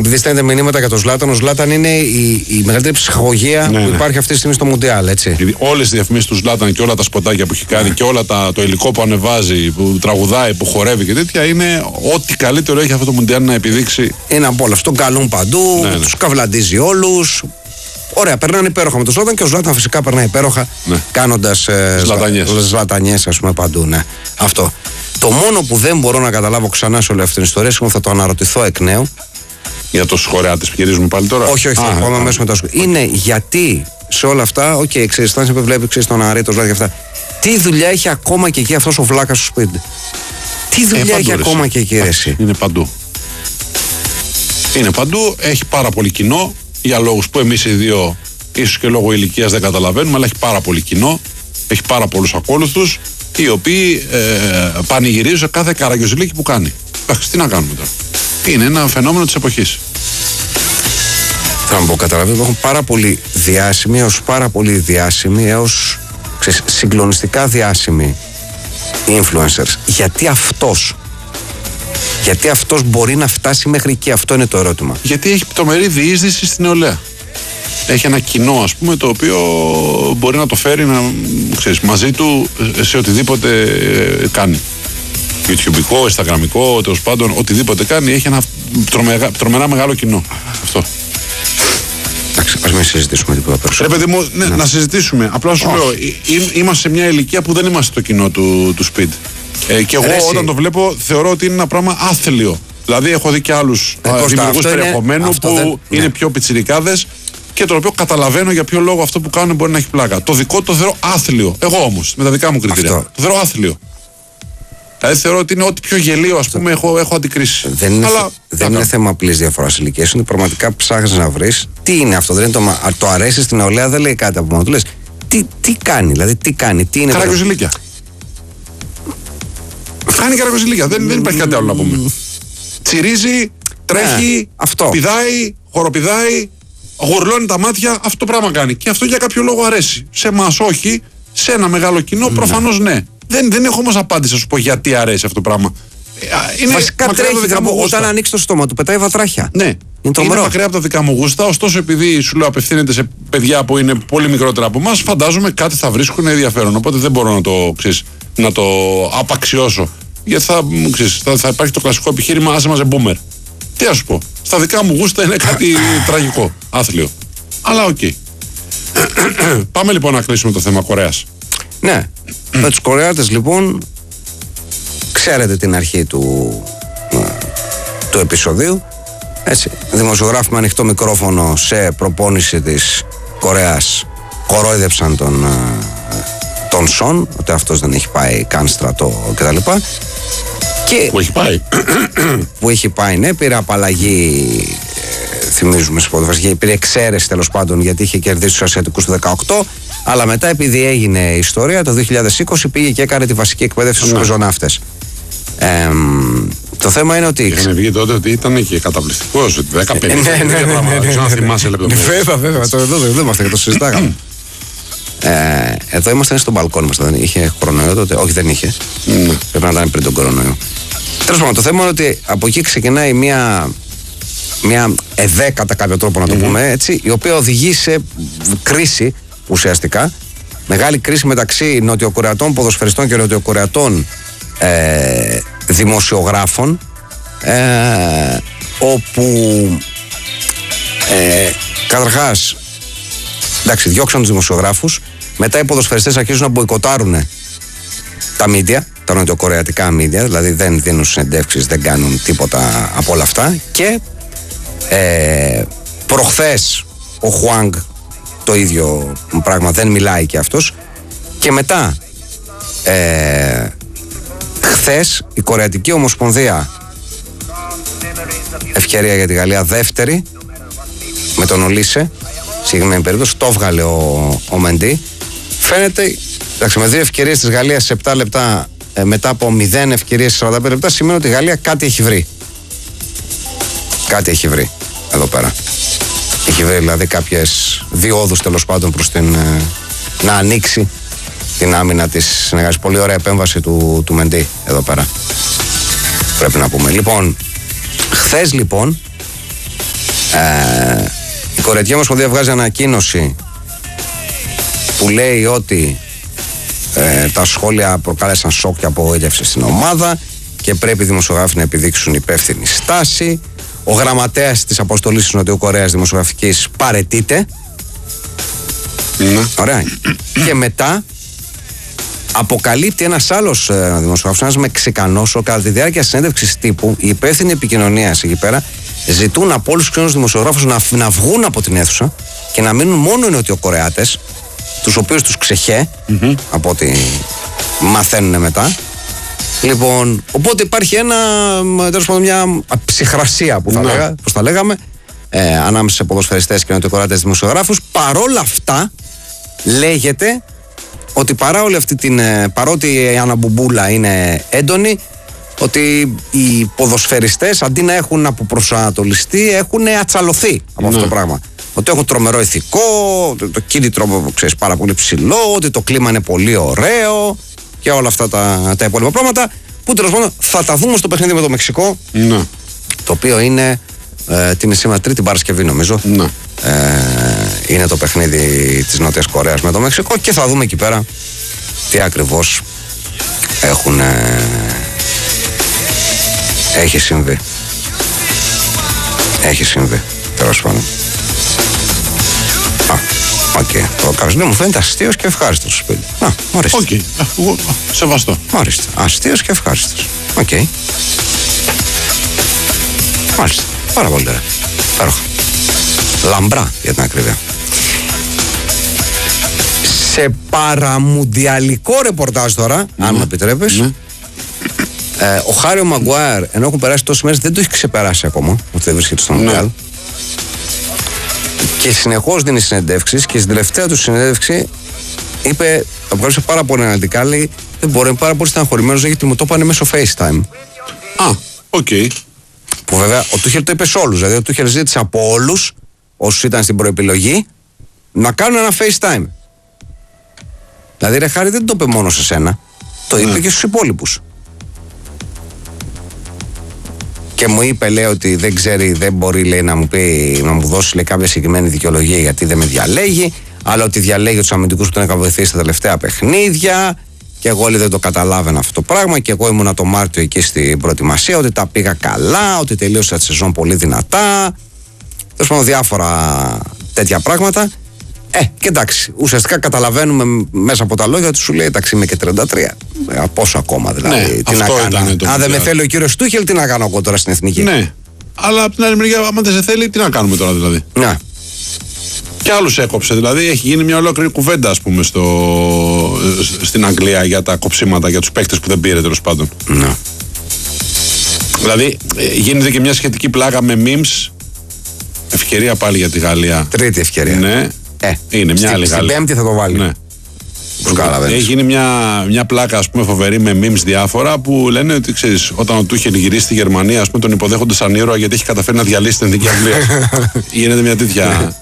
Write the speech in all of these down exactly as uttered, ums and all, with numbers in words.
επειδή στέλνετε μηνύματα για τον Ζλάταν, ο Ζλάταν είναι η, η μεγαλύτερη ψυχαγωγία ναι, που υπάρχει ναι. αυτή τη στιγμή στο Μουντιάλ, έτσι. Όλες οι διαφημίσεις του Ζλάταν και όλα τα σποτάκια που έχει κάνει ναι. και όλα τα, το υλικό που ανεβάζει, που τραγουδάει, που χορεύει και τέτοια, είναι ό,τι καλύτερο έχει αυτό το Μουντιάλ να επιδείξει. Είναι από όλα αυτό. Τον καλούν παντού, ναι, ναι. τους καυλαντίζει όλους. Ωραία, περνάνε υπέροχα με τον Ζλάταν και ο Ζλάταν φυσικά περνάει υπέροχα ναι. κάνοντας ε, ζλατανιές, ας πούμε, παντού. Ναι. Αυτό. Το μόνο που δεν μπορώ να καταλάβω ξανά σε όλη αυτή την ιστορία, θα το αναρωτηθώ εκ νέου. Για τους χορεάτες που γυρίζουμε πάλι τώρα. Όχι, όχι, θα πάμε μέσα μετά. Είναι γιατί σε όλα αυτά, οκ, okay, ξέρεις, θα βλέπει, ξέρεις, τον Αρή, το Ζλάταν και αυτά. Τι δουλειά έχει ακόμα και εκεί αυτός ο βλάκας στο σπίτι. Τι δουλειά ε, έχει ακόμα ρε, και εκεί, ρε, εσύ. Είναι παντού. Είναι παντού, έχει πάρα πολύ κοινό. Για λόγους που εμείς οι δύο, ίσως και λόγω ηλικίας, δεν καταλαβαίνουμε, αλλά έχει πάρα πολύ κοινό. Έχει πάρα πολλούς ακόλουθους, οι οποίοι ε, πανηγυρίζουν σε κάθε καραγκιόζηλίκι που κάνει. Εντάξει, τι να κάνουμε τώρα. Είναι ένα φαινόμενο της εποχής. Θα μου πω, καταλαβαίνω, έχουν πάρα πολύ διάσημοι, έως πάρα πολύ διάσημοι, έως ξέρεις, συγκλονιστικά διάσημοι influencers. Γιατί αυτός, γιατί αυτός μπορεί να φτάσει μέχρι εκεί, αυτό είναι το ερώτημα. Γιατί έχει πτωμερή διείσδυση στην νεολαία. Έχει ένα κοινό, ας πούμε, το οποίο μπορεί να το φέρει να, ξέρεις, μαζί του σε οτιδήποτε ε, κάνει. YouTubeικό, Instagramικό, τέλος πάντων, οτιδήποτε κάνει, έχει ένα τρομερά, τρομερά μεγάλο κοινό. Αυτό. Εντάξει, ας μην συζητήσουμε τίποτα περισσότερο. Ρε παιδί μου, ναι, ναι. να συζητήσουμε. Απλά σου oh. λέω, είμαστε σε μια ηλικία που δεν είμαστε στο κοινό του, του Speed. Ε, και εγώ Ρέση. όταν το βλέπω θεωρώ ότι είναι ένα πράγμα άθλιο. Δηλαδή έχω δει και άλλους ε, δημιουργούς περιεχομένου που δεν, είναι ναι. πιο πιτσιρικάδες και το οποίο καταλαβαίνω για ποιο λόγο αυτό που κάνουν μπορεί να έχει πλάκα. Το δικό το θεωρώ άθλιο. Εγώ όμως, με τα δικά μου κριτήρια. Αυτό. Το θεωρώ άθλιο. Δηλαδή θεωρώ ότι είναι ό,τι πιο γελίο, ας πούμε, έχω, έχω αντικρίσει. Δεν είναι, Αλλά, δεν είναι θέμα απλής διαφοράς ηλικίας. Είναι πραγματικά ψάχνεις να βρεις τι είναι αυτό. Δεν είναι το, το αρέσει στην νεολαία, δεν λέει κάτι από μόνο του. Λες τι, τι κάνει, δηλαδή τι κάνει, τι είναι. Καραγκιόζηλίκια. Κάνει καραγκιόζηλίκια. Δεν, δεν υπάρχει κάτι άλλο να πούμε. Τσιρίζει, τρέχει, yeah, πηδάει, χοροπηδάει, γουρλώνει τα μάτια. Αυτό το πράγμα κάνει. Και αυτό για κάποιο λόγο αρέσει. Σε εμάς όχι, σε ένα μεγάλο κοινό προφανώς ναι. Δεν, δεν έχω όμως απάντηση να σου πω γιατί αρέσει αυτό το πράγμα. Είναι βασικά τρέχει από όταν ανοίξει το στόμα του, πετάει βατράχια. Ναι, είναι, είναι μακριά από τα δικά μου γούστα. Ωστόσο, επειδή σου λέω απευθύνεται σε παιδιά που είναι πολύ μικρότερα από εμάς, φαντάζομαι κάτι θα βρίσκουν ενδιαφέρον. Οπότε δεν μπορώ να το, ξέρεις, να το απαξιώσω. Γιατί θα, ξέρεις, θα, θα υπάρχει το κλασικό επιχείρημα, άσε μας boomer. Τι να σου πω. Στα δικά μου γούστα είναι κάτι τραγικό, άθλιο. Αλλά οκ. Okay. Πάμε λοιπόν να κλείσουμε το θέμα Κορέας. Ναι. Με τους Κορεάτες λοιπόν, ξέρετε την αρχή του, του επεισοδίου. Έτσι, δημοσιογράφοι με ανοιχτό μικρόφωνο σε προπόνηση της Κορέας κορόιδεψαν τον, τον Σον, ότι αυτός δεν έχει πάει καν στρατό κτλ. Και που έχει πάει. Που έχει πάει, ναι, πήρε απαλλαγή, ε, θυμίζουμε σε ποδοσφαιρική, πήρε εξαίρεση τέλος πάντων γιατί είχε κερδίσει τους Ασιατικούς του δεκαοκτώ. Αλλά μετά, επειδή έγινε η ιστορία, το δύο χιλιάδες είκοσι πήγε και έκανε τη βασική εκπαίδευση στους πεζοναύτες. Ε, το θέμα είναι ότι. Είχαν βγει τότε ότι ήταν και καταπληκτικός, ότι δέκα πενήντα. Ναι, ναι, ναι. Δεν ξέρω αν θυμάσαι λεπτομέρειες. Βέβαια, βέβαια. Εδώ είμαστε και το συζητάγαμε. Ε, εδώ ήμασταν στο μπαλκόνι μας. Δεν είχε κορονοϊό τότε. Όχι, δεν είχε. Πρέπει να ήταν πριν τον κορονοϊό. Τέλος πάντων, το θέμα είναι ότι από εκεί ξεκινάει μια. Μια εδέ κατά κάποιο τρόπο να το πούμε έτσι, η οποία οδηγεί σε κρίση ουσιαστικά. Μεγάλη κρίση μεταξύ νοτιοκορεατών ποδοσφαιριστών και νοτιοκορεατών ε, δημοσιογράφων, ε, όπου ε, καταρχάς εντάξει, διώξαν τους δημοσιογράφους, μετά οι ποδοσφαιριστές αρχίζουν να μποϊκοτάρουν τα μίντια, τα νοτιοκορεατικά μίντια, δηλαδή δεν δίνουν συνεντεύξεις, δεν κάνουν τίποτα από όλα αυτά. Και ε, προχθές ο Χουάνγκ το ίδιο πράγμα, δεν μιλάει και αυτός. Και μετά ε, χθες η Κορεατική Ομοσπονδία, ευκαιρία για τη Γαλλία, δεύτερη με τον Ολίσε, συγκεκριμένη περίπτωση, το έβγαλε ο, ο Μεντί. Φαίνεται, εντάξει, με δύο ευκαιρίες της Γαλλίας σε επτά λεπτά, ε, μετά από μηδέν ευκαιρίες σε σαράντα πέντε λεπτά, σημαίνει ότι η Γαλλία κάτι έχει βρει. Κάτι έχει βρει εδώ πέρα. Έχει βρει δηλαδή κάποιες διόδους τέλος πάντων προς την, ε, να ανοίξει την άμυνα της συνεργασίας. Πολύ ωραία επέμβαση του, του Μεντί εδώ πέρα, πρέπει να πούμε. Λοιπόν, χθες λοιπόν Ε, η Κορεατική Ομοσπονδία βγάζει ανακοίνωση που λέει ότι ε, τα σχόλια προκάλεσαν σοκ και απογοήτευση στην ομάδα και πρέπει οι δημοσιογράφοι να επιδείξουν υπεύθυνη στάση. Ο γραμματέας της αποστολής της Νοτιοκορέας Δημοσιογραφικής παραιτείται. Ναι. Ωραία. Και μετά αποκαλύπτει ένας άλλος ε, δημοσιογράφος, ένας Μεξικανός, κατά τη διάρκεια συνέντευξης τύπου, οι υπεύθυνοι επικοινωνίας εκεί πέρα ζητούν από όλους τους ξένους δημοσιογράφους να, να βγουν από την αίθουσα και να μείνουν μόνο οι Νοτιοκορεάτες, τους οποίους τους ξεχέ, mm-hmm. από ό,τι μαθαίνουν μετά. Λοιπόν, οπότε υπάρχει ένα, τέλος πάντων, μια ψυχρασία που θα, ναι. λέγα, πώς θα λέγαμε, ε, ανάμεσα σε ποδοσφαιριστές και Νοτιοκορεάτες δημοσιογράφους. Παρόλα αυτά, λέγεται ότι παρά όλη αυτή την, παρότι η αναμπομπούλα είναι έντονη, ότι οι ποδοσφαιριστές αντί να έχουν αποπροσανατολιστεί, έχουν ατσαλωθεί από ναι. αυτό το πράγμα. Ότι έχουν τρομερό ηθικό, ότι το κίνητρο, ξέρεις, πάρα πολύ ψηλό, ότι το κλίμα είναι πολύ ωραίο και όλα αυτά τα, τα υπόλοιπα πράγματα που τέλος πάντων θα τα δούμε στο παιχνίδι με το Μεξικό, ναι. το οποίο είναι ε, την σήμερα Τρίτη Παρασκευή νομίζω. Ναι. Ε, είναι το παιχνίδι της Νότιας Κορέας με το Μεξικό και θα δούμε εκεί πέρα τι ακριβώς έχουν ε, έχει συμβεί. Έχει συμβεί, τέλος πάντων. Α, οκ. Okay. Το Καρσλί μου φαίνεται αστείος και ευχάριστος στο σπίτι. Α, ορίστε. Οκ. Okay. Σεβαστό. Ορίστε. Αστείος και ευχάριστος. Οκ. Okay. Μάλιστα. Πάρα πολύ ωραία. Πέροχα. Λαμπρά για την ακρίβεια. Σε παραμουντιαλικό ρεπορτάζ τώρα, ναι. αν με επιτρέπεις, ναι. ε, ο Χάριο Μαγκουάιρ, ενώ έχουν περάσει τόσες μέρες, δεν το έχει ξεπεράσει ακόμα ότι δεν βρίσκεται στο Μουντιάλ. Ναι. Και συνεχώς δίνει συνεντεύξεις και στην τελευταία του συνέντευξη είπε, το βγάλωσε πάρα πολύ αναλυτικά, λέει δεν μπορεί, είναι πάρα πολύ στεναχωρημένος γιατί μου το είπανε μέσω FaceTime. Α, οκ. Okay. Που βέβαια ο Τούχελ το είπε σε όλους, δηλαδή ο Τούχελ ζήτησε από όλους όσους ήταν στην προεπιλογή να κάνουν ένα FaceTime. Δηλαδή ρε Χάρη δεν το είπε μόνο σε σένα, το είπε ναι. και στους υπόλοιπους. Και μου είπε, λέει, ότι δεν ξέρει, δεν μπορεί, λέει, να μου πει, να μου δώσει, λέει, κάποια συγκεκριμένη δικαιολογία γιατί δεν με διαλέγει, αλλά ότι διαλέγει τους αμυντικούς που τον είχα βοηθήσει στα τελευταία παιχνίδια. Και εγώ, λέει, δεν το καταλάβαινα αυτό το πράγμα. Και εγώ ήμουνα το Μάρτιο εκεί στην προετοιμασία, ότι τα πήγα καλά, ότι τελείωσα τη σεζόν πολύ δυνατά. Τέλος πάντων, διάφορα τέτοια πράγματα. Ε, και εντάξει, ουσιαστικά καταλαβαίνουμε μέσα από τα λόγια του, σου λέει, εντάξει, είμαι και τριάντα τρία. Ε, πόσο ακόμα δηλαδή. Ναι, τι να κάνω. Αν δεν με θέλει ο κύριος Τούχελ, τι να κάνω εγώ τώρα στην εθνική. Ναι. Αλλά από την άλλη μεριά, άμα δεν σε θέλει, τι να κάνουμε τώρα δηλαδή. Ναι. Και άλλους έκοψε. Δηλαδή, έχει γίνει μια ολόκληρη κουβέντα, ας πούμε, στο, στην Αγγλία για τα κοψίματα, για τους παίκτες που δεν πήρε τέλος πάντων. Ναι. Δηλαδή, γίνεται και μια σχετική πλάκα με memes. Ευκαιρία πάλι για τη Γαλλία. Τρίτη ευκαιρία. Ναι. Ε, είναι μια άλλη Γαλλία. Στην Πέμπτη θα το βάλει. Ναι. Έχει γίνει μια, μια πλάκα, ας πούμε, φοβερή με memes διάφορα που λένε ότι ξέρεις, όταν ο Τούχελ γυρίσει στη Γερμανία, ας πούμε, τον υποδέχονται σαν ήρωα γιατί έχει καταφέρει να διαλύσει την εθνική Αγγλία. Γίνεται μια τέτοια.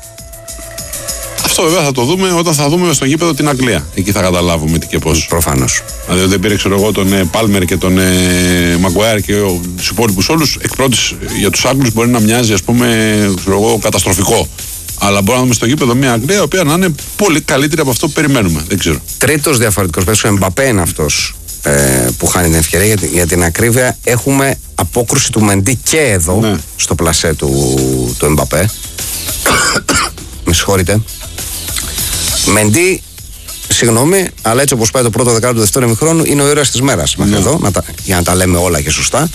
Αυτό βέβαια θα το δούμε όταν θα δούμε στο γήπεδο την Αγγλία. Εκεί θα καταλάβουμε τι και πώς. Προφανώς. Δηλαδή δεν πήρε, ξέρω εγώ, τον ε, Πάλμερ και τον ε, Μαγκουάιρ και τους υπόλοιπους όλους. Εκ πρώτης για τους Άγγλους μπορεί να μοιάζει, ας πούμε, ξέρω εγώ, καταστροφικό. Αλλά μπορούμε να δούμε στο γήπεδο μια Αγγλία η οποία να είναι πολύ καλύτερη από αυτό που περιμένουμε. Δεν ξέρω. Τρίτος διαφορετικός παίκτης, ο Εμπαπέ είναι αυτός ε, που χάνει την ευκαιρία. Για, για την ακρίβεια, έχουμε απόκρουση του Μεντί και εδώ, ναι. στο πλασέ του, του Εμπαπέ. Με συγχωρείτε. Μεντί, συγγνώμη, αλλά έτσι όπως πάει το πρώτο δεκάλεπτο του δεύτερου ημιχρόνου, είναι ο ήρωας της μέρας μέχρι ναι. εδώ, να τα, για να τα λέμε όλα και σωστά.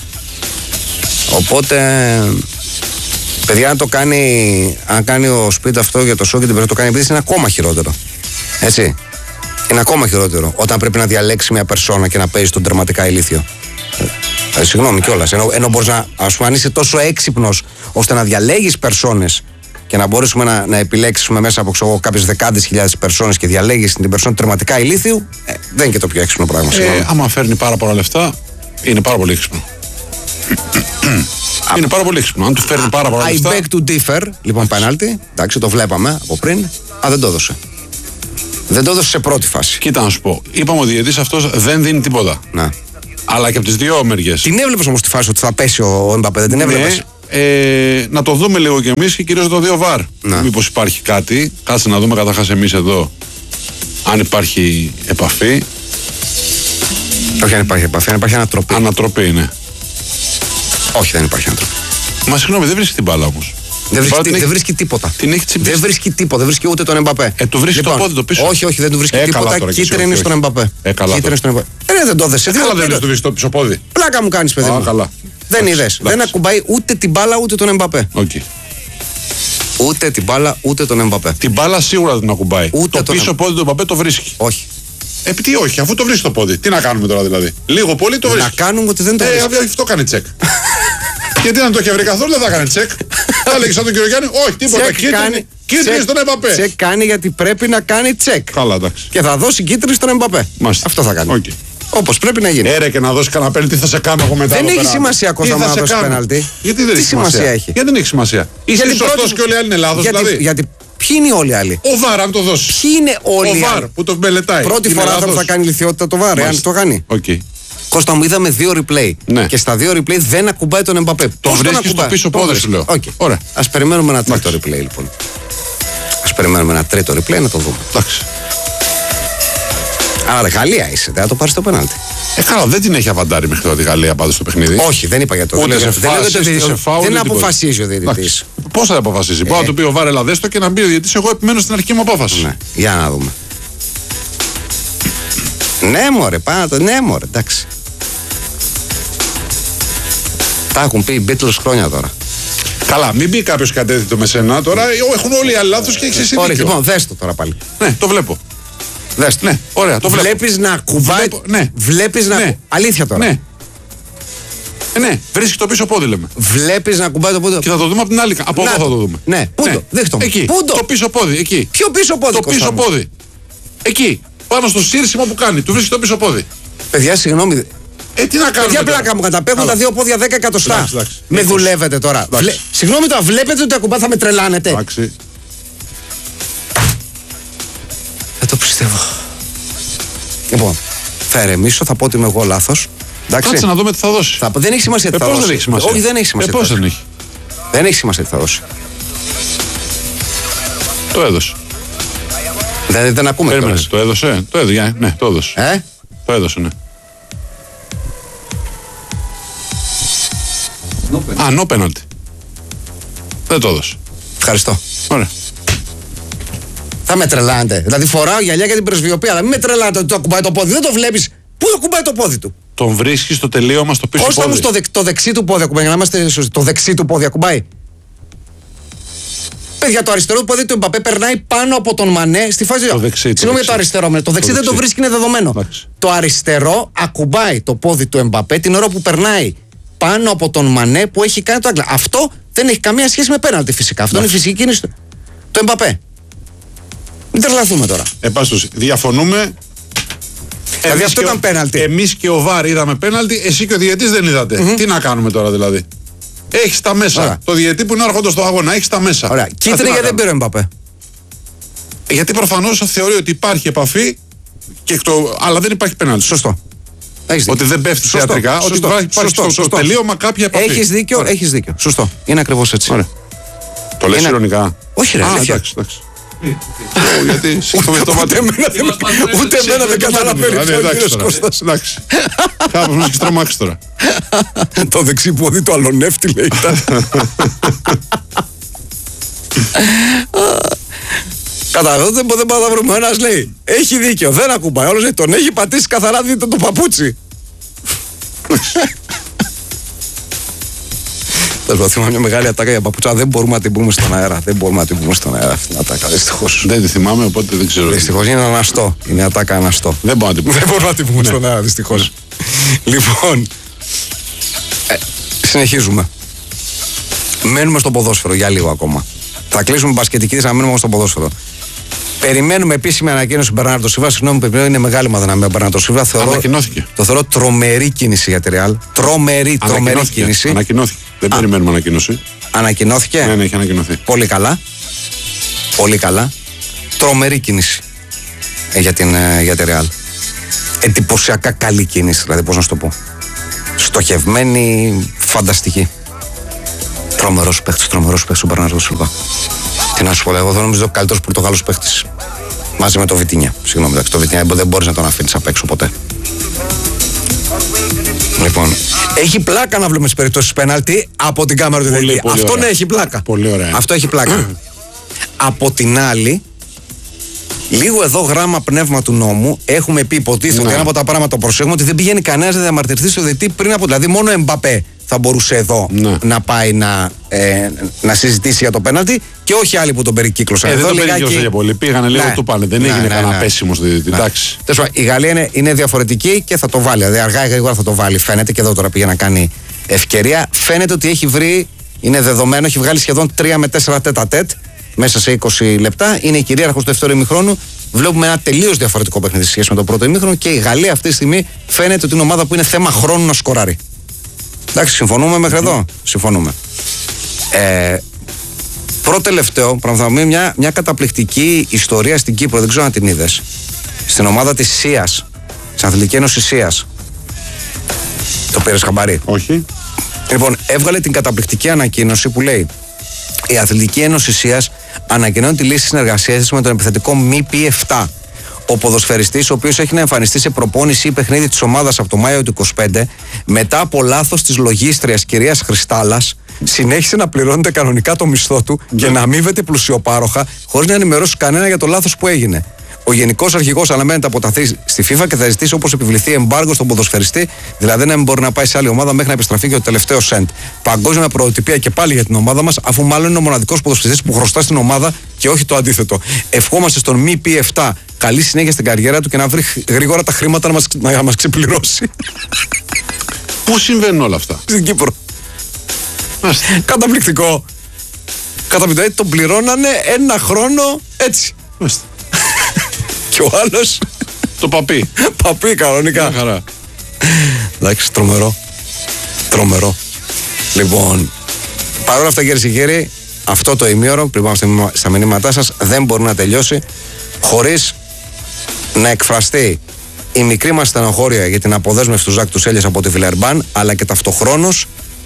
Οπότε, παιδιά, αν το κάνει, αν κάνει ο Σπίτ αυτό για το σοκ και την το κάνει επειδή είναι ακόμα χειρότερο. Έτσι. Είναι ακόμα χειρότερο όταν πρέπει να διαλέξει μια περσόνα και να παίζει τον τερματικά ηλίθιο. Ε, συγγνώμη κιόλας. Ενώ, ενώ μπορείς να, ας πούμε, αν είσαι τόσο έξυπνος ώστε να διαλέγεις περσόνες και να μπορέσουμε να, να επιλέξουμε μέσα από ξέρω, κάποιες δεκάδες χιλιάδες περσόνες και διαλέγεις την περσόνα τερματικά ηλίθιου, ε, δεν είναι και το πιο έξυπνο πράγμα. Ε, άμα φέρνει πάρα πολλά λεφτά, είναι πάρα πολύ έξυπνο. Είναι πάρα πολύ έξυπνο. Αν του φέρνει πάρα πολλά λεφτά. I beg to differ. Λοιπόν, πέναλτι. Εντάξει, το βλέπαμε από πριν. Α, δεν το έδωσε. Δεν το έδωσε σε πρώτη φάση. Κοίτα να σου πω. Είπαμε ότι ο διαιτητής αυτός δεν δίνει τίποτα. Να. Αλλά και από τις δύο μεριές. Την έβλεπες όμως τη φάση ότι θα πέσει ο Εμπαπέ, δεν την έβλεπες. ε, να το δούμε λίγο κι εμείς και κυρίως το δύο βαρ. Μήπως υπάρχει κάτι. Κάτσε να δούμε καταρχάς εμείς εδώ αν υπάρχει επαφή. Όχι, αν υπάρχει επαφή, αν υπάρχει ανατροπή. Ανατροπή είναι. Όχι, δεν υπάρχει ανατροπή. Μα συγγνώμη, δεν βρίσκει την μπάλα όμως. Δεν βρίσκει, δεν έχει... βρίσκει τίποτα. Την έχει τσιμπήσει. Δεν βρίσκει τίποτα, δεν βρίσκει ούτε τον Εμπαπέ. Ε, του βρίσκει λοιπόν, το πόδι το πίσω. Όχι, όχι, δεν του βρίσκει ε, τίποτα. Κίτρινη στον Εμπαπέ. Ε, καλά. Κίτρινη στον Εμπαπέ. Ε, δεν το έδεσε. Ε, καλά, δεν του βρίσκει το πίσω πόδι. Πλάκα μου κάνει, παιδί. Α, καλά. Δεν είδε. Δεν ακουμπάει ούτε την μπάλα ούτε τον Εμπαπέ. Okay. Ούτε την μπάλα ούτε τον Εμπαπέ. Την μπάλα σίγουρα δεν την ακουμπάει. Ούτε το πίσω πόδι του Εμπαπέ το βρίσκει. Όχι. Ε, τι όχι, αφού το βρίσκει το πόδι. Τι να κάνουμε τώρα δηλαδή. Λίγο πολύ το βρίσκει. Να κάνουμε ότι δεν το βρίσκει. Ε, αυτό κάνει τσεκ. Γιατί αν το είχε βρει καθόλου δεν θα έκανε τσεκ. Θα έλεγε σαν τον κύριο Γιάννη, όχι τίποτα. Κίτρινη στον Εμπαπέ. Τσεκ κάνει γιατί πρέπει να κάνει τσεκ. Καλά, εντάξει. Και θα δώσει κίτρινη στον Εμπαπέ. Αυτό θα κάνει. Okay. Όπως πρέπει να γίνει. Έρε και να δώσει κανένα πέναλτι, τι θα σε κάνω εγώ μετά. Δεν έχει σημασία Κώστα να δώσει πέναλτι. Γιατί δεν έχει σημασία. Έχει. Γιατί δεν έχει σημασία. Είσαι σωστός και όλοι οι άλλοι είναι λάθος δηλαδή. Γιατί ποιοι είναι όλοι οι άλλοι. Ο Βάρ, αν το δώσει. Ποιοι είναι όλοι οι άλλοι. Ο Βάρ που το μελετάει. Πρώτη φορά θα κάνει λιθιότητα το Βάρ, αν το κάνει. Κώστα μου, είδαμε δύο replay. Ναι. Και στα δύο replay δεν ακουμπάει τον Εμπαπέ. Το βρίσκει στο πίσω πόδι, σου λέω. Okay. Ας περιμένουμε ένα τρίτο replay λοιπόν. Ας περιμένουμε ένα τρίτο replay να το δούμε. Εντάξει. Άρα Γαλλία είσαι, δεν θα το πάρει το πέναλτι. Ε, καλά, δεν την έχει αβαντάρει μέχρι τώρα η Γαλλία πάντως στο παιχνίδι. Όχι, δεν είπα για το. Ούτε σε φάση, δεν, σε φάουλ, δεν αποφασίζει ο διαιτητής. Πώς θα αποφασίζει. Ε. Μπορεί να του πει ο Βάρ, έλα δέστο και να μπει ο διαιτητής. Εγώ επιμένω στην αρχική μου απόφαση. Ναι, για να δούμε. Ναι, μωρέ, πάνω το. Ναι, μωρέ, εντάξει. Τα έχουν πει οι Beatles χρόνια τώρα. Καλά, μην μπει κάποιο κατέθετο με σένα τώρα. Έχουν όλοι οι άλλοι λάθος και έχει εσύ δίκιο. Λοιπόν, δες το τώρα πάλι. Ναι, το βλέπω. Δες το. Ναι, ωραία, το βλέπω. Βλέπεις να κουβάει. Ναι. Βλέπεις να. Ναι. Αλήθεια τώρα. Ναι. Ε, ναι, βρίσκει το πίσω πόδι, λέμε. Βλέπεις να κουμπάει το πόδι. Και θα το δούμε από την άλλη. Από εδώ θα το δούμε. Ναι, πού ναι. το. Δείχτω μου. Εκεί. Πού το. Το πίσω πόδι, εκεί. Ποιο πίσω πόδι. Το πίσω πόδι. Εκεί. Πάνω στο σύρσιμο που κάνει. Του βρίσκει το πίσω πόδι. Παιδιά, συγγνώμη. Ε, τι να κάνουμε. Παιδιά, πλάκα μου καταπέχουν τα δύο πόδια δέκα εκατοστά. Εντάξει, εντάξει. Με δουλεύετε τώρα. Βλέ... Συγγνώμη τώρα, βλέπετε ότι ακουμπά θα με τρελάνετε. Εντάξει. Δεν το πιστεύω. Λοιπόν, θα ερεμήσω, θα πω ότι είμαι εγώ λάθος. Κάτσε να δούμε τι θα δώσει. Θα... Δεν έχει σημασία τι ε, θα δώσει. Δεν έχει σημασία. Όχι, δεν έχει σημασία. Ε, πώς δεν έχει. Δεν έχει σημασία τι θα δώσει. Το έδωσε. Δεν, δεν ακούμε τώρα. Το έδωσε. Το έδωσε. Ναι, το έδωσε. Ε? Το έδωσε, ναι. No Α, no penalty. Δεν το έδωσε. Ευχαριστώ. Ωραία. Θα με τρελάνετε. Δηλαδή φοράω γυαλιά για την πρεσβειοποίηση, αλλά μην με τρελάνετε ότι το ακουμπάει το πόδι. Δεν το βλέπεις. Πού ακουμπάει το πόδι του. Τον βρίσκει στο τελείωμα στο πίσω πόδι. Πώς όμως το, δεξ, το δεξί του πόδι ακουμπάει. Για να είμαστε σωστοί. Το δεξί του πόδι ακουμπάει. Παιδιά, το αριστερό πόδι του Εμπαπέ περνάει πάνω από τον Μανέ στη φάση. Το δεξί. Συγγνώμη για το αριστερό. Το, το δεξί δεν το βρίσκει, είναι δεδομένο. Άξι. Το αριστερό ακουμπάει το πόδι του Εμπαπέ την ώρα που περνάει πάνω από τον Μανέ που έχει κάνει το άγκλα. Αυτό δεν έχει καμία σχέση με πέναλτι φυσικά. Αυτό είναι φυσική κίνηση του το Εμπαπέ. Μην τρελαθούμε τώρα. Επάστοση. Διαφωνούμε. Δηλαδή αυτό ήταν πέναλτι. Εμείς και ο Βάρ είδαμε πέναλτι, εσύ και ο διαιτητής δεν είδατε. Mm-hmm. Τι να κάνουμε τώρα δηλαδή. Έχεις τα μέσα. Ωραία. Το διαιτητή που είναι άρχοντος στο αγώνα, έχεις τα μέσα. Ωραία. Κίτρινη γιατί δεν πήρε ο Εμπαπέ. Γιατί προφανώς θεωρεί ότι υπάρχει επαφή, και το... αλλά δεν υπάρχει πέναλτι. Σωστό. Ότι δεν πέφτει θεατρικά, ότι υπάρχει σωστό, στο τελείωμα κάποια επαφή. Έχεις δίκιο, Ωραία. έχεις δίκιο. Σωστό. Είναι ακριβώς έτσι. Ωραία. Το λες είναι... ειρωνικά. Όχι, ρε. Α, εντάξει, εντάξει. Γιατί ούτε εμένα δεν καταλαβαίνει. Εντάξει. Κάπως μας έχεις τρομάξει τώρα. Το δεξί πόδι το αλωνεύτη λέει ήταν. Καταλαβαίνετε δεν πάω να βρούμε. Ένας λέει έχει δίκιο, δεν ακουμπάει. Όλος λέει τον έχει πατήσει καθαρά, δείτε το παπούτσι. Θα θυμάμαι μια μεγάλη ατάκα για παπούτσα. Δεν μπορούμε να την πούμε στον αέρα. Δεν μπορούμε να την πούμε στον αέρα αυτή την ατάκα. Δυστυχώς. Δεν τη θυμάμαι, οπότε δεν ξέρω. Δυστυχώς είναι αναστό. Είναι ατάκα αναστό. Δεν μπορούμε να την πούμε. Δεν μπορούμε να την πούμε στον αέρα, δυστυχώς. Λοιπόν. Ε, συνεχίζουμε. Μένουμε στο ποδόσφαιρο για λίγο ακόμα. Θα κλείσουμε μπασκετική, θα μένουμε στο ποδόσφαιρο. Περιμένουμε επίσημη ανακοίνωση του Μπερνάρντο Σίλβα. Συγγνώμη, παιδιά, είναι μεγάλη μαδυναμία ο Μπερνάρντο Σίλβα. Ανακοινώθηκε. Το θεωρώ τρομερή κίνηση για τη Ρεάλ. Τρομερή, τρομερή κίνηση. Ανακοινώθηκε. Δεν Α. περιμένουμε ανακοίνωση. Ανακοινώθηκε. Ναι, ναι, έχει ανακοινωθεί. Πολύ καλά. Πολύ καλά. Τρομερή κίνηση ε, για, την, ε, για τη Ρεάλ. Εντυπωσιακά καλή κίνηση, δηλαδή, πώς να σου το πω. Στοχευμένη, φανταστική. Τρομερός παίχτης, τρομερός παίχτης ο Μπερνάρντο Σίλβα. Τι να σου πω, εγώ δεν νομίζω ο καλύτερος Πορτογάλος παίχτης. Μαζί με το Βιτίνια. Συγγνώμη, εντάξει, το Βιτίνια δεν μπορείς να τον αφήνεις απ' έξω ποτέ. Λοιπόν, έχει πλάκα να βλέπουμε τις περιπτώσεις πέναλτι από την κάμερα του διαιτητή. Αυτό ναι, έχει πλάκα. Πολύ ωραία. Αυτό έχει πλάκα. Από την άλλη, λίγο εδώ γράμμα πνεύμα του νόμου, έχουμε πει υποτίθεται ότι ένα από τα πράγματα που προσέχουμε ότι δεν πηγαίνει κανένας να διαμαρτυρηθεί στο διαιτητή πριν από. Δηλαδή, μόνο ο Εμπαπέ θα μπορούσε εδώ ναι. να πάει να, ε, να συζητήσει για το πέναλτι και όχι άλλοι που τον περικύκλωσαν. Ε, εδώ δεν τον περικύκλωσαν για πολύ. Πήγανε λίγο ναι. του πάνε. Δεν ναι, έγινε ναι, κανένα ναι. πέσιμο στο διαιτητή. Ναι. Η Γαλλία είναι, είναι διαφορετική και θα το βάλει. Δηλαδή, αργά ή γρήγορα θα το βάλει. Φαίνεται και εδώ τώρα πήγε να κάνει ευκαιρία. Φαίνεται ότι έχει βρει, είναι δεδομένο, έχει βγάλει σχεδόν τρία με τέσσερα τέτα τέτ μέσα σε είκοσι λεπτά. Είναι η κυρίαρχος του δεύτερου ημιχρόνου. Βλέπουμε ένα τελείως διαφορετικό παιχνίδι σε σχέση με το πρώτο ημίχρονο και η Γαλλία αυτή τη στιγμή φαίνεται ότι είναι ομάδα που είναι θέμα χρόνου να σκοράρει. Εντάξει, συμφωνούμε μέχρι εδώ. Συμφωνούμε. Ε, Πρώτο-τελευταίο, πραγματικά μια, μια καταπληκτική ιστορία στην Κύπρο, δεν ξέρω αν την είδες. Στην ομάδα της ΣΥΑΣ, στην Αθλητική Ένωση ΣΥΑΣ. Το πήρες χαμπάρι? Όχι. Λοιπόν, έβγαλε την καταπληκτική ανακοίνωση που λέει: η Αθλητική Ένωση ΣΥΑΣ ανακοινώνει τη λύση συνεργασίας της με τον επιθετικό εμ πι επτά. Ο ποδοσφαιριστής, ο οποίος έχει να εμφανιστεί σε προπόνηση ή παιχνίδι της ομάδας από το Μάιο του είκοσι πέντε, μετά από λάθος της λογίστριας κυρίας Χριστάλλας, συνέχισε να πληρώνεται κανονικά το μισθό του yeah. και να αμείβεται πλουσιοπάροχα, χωρίς να ενημερώσει κανένα για το λάθος που έγινε. Ο Γενικός Αρχηγός αναμένεται να αποταθεί στη FIFA και θα ζητήσει όπως επιβληθεί εμπάργο στον ποδοσφαιριστή, δηλαδή να μην μπορεί να πάει σε άλλη ομάδα μέχρι να επιστραφεί και το τελευταίο σεντ. Παγκόσμια πρωτοτυπία και πάλι για την ομάδα μας, αφού μάλλον είναι ο μοναδικός ποδοσφαιριστής που χρωστά στην ομάδα και όχι το αντίθετο. Ευχόμαστε στον εμ πι επτά καλή συνέχεια στην καριέρα του και να βρει γρήγορα τα χρήματα να μας, να μας ξεπληρώσει. Πού συμβαίνουν όλα αυτά? Στην Κύπρο. Καταπληκτικό. Καταπληκτικό. Τον πληρώνανε ένα χρόνο έτσι. Μάλιστα. Και ο άλλος το παπί. Παπί κανονικά. Μια χαρά. Εντάξει, τρομερό. Τρομερό. Λοιπόν, παρόλα αυτά, κύριε Σιγέρη, αυτό το ημίωρο, πριν πάμε στα μηνύματά σας, δεν μπορεί να τελειώσει χωρίς να εκφραστεί η μικρή μας στενοχώρια για την αποδέσμευση του Ζακ Τουσέλιας από τη Βιλερμπάν, αλλά και ταυτοχρόνως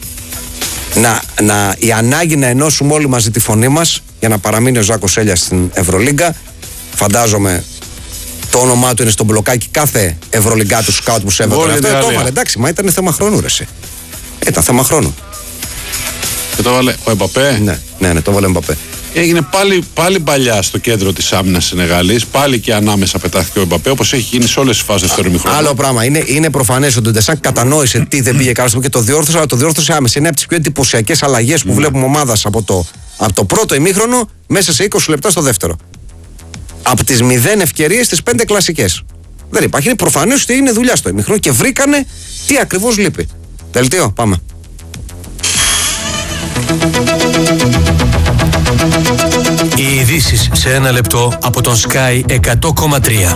να, να, η ανάγκη να ενώσουμε όλοι μαζί τη φωνή μας για να παραμείνει ο Ζακ Τουσέλιας στην Ευρωλίγκα. Φαντάζομαι το όνομά του είναι στο μπλοκάκι κάθε Ευρωλιγκά του σκάουτ που σέβεται. Αυτό το έβαλε. Εντάξει, μα ήταν θέμα χρόνου, ρε εσύ. Ήταν θέμα χρόνου. Και το έβαλε ο Εμπαπέ. Ναι, ναι, ναι, το έβαλε ο Εμπαπέ. Έγινε πάλι, πάλι παλιά στο κέντρο της άμυνας Σενεγάλης. Πάλι και ανάμεσα πετάχθηκε ο Εμπαπέ, όπως έχει γίνει σε όλες τις φάσεις δεύτερου ημιχρόνου. Άλλο πράγμα. Είναι, είναι προφανές ότι ο Ντεσάν κατανόησε τι δεν πήγε καλά και το διόρθωσε, αλλά το διόρθωσε άμεσα. Είναι από τις πιο εντυπωσιακές αλλαγές που mm. βλέπουμε ομάδας από το, από το πρώτο ημίχρονο μέσα σε είκοσι λεπτά στο δεύτερο. Από τις μηδέν ευκαιρίες στις πέντε κλασικές. Δεν υπάρχει. Είναι προφανές ότι έγινε δουλειά στο ημίχρονο και βρήκανε τι ακριβώς λείπει. Δελτίο, πάμε. Οι ειδήσεις σε ένα λεπτό από τον Sky εκατό κόμμα τρία.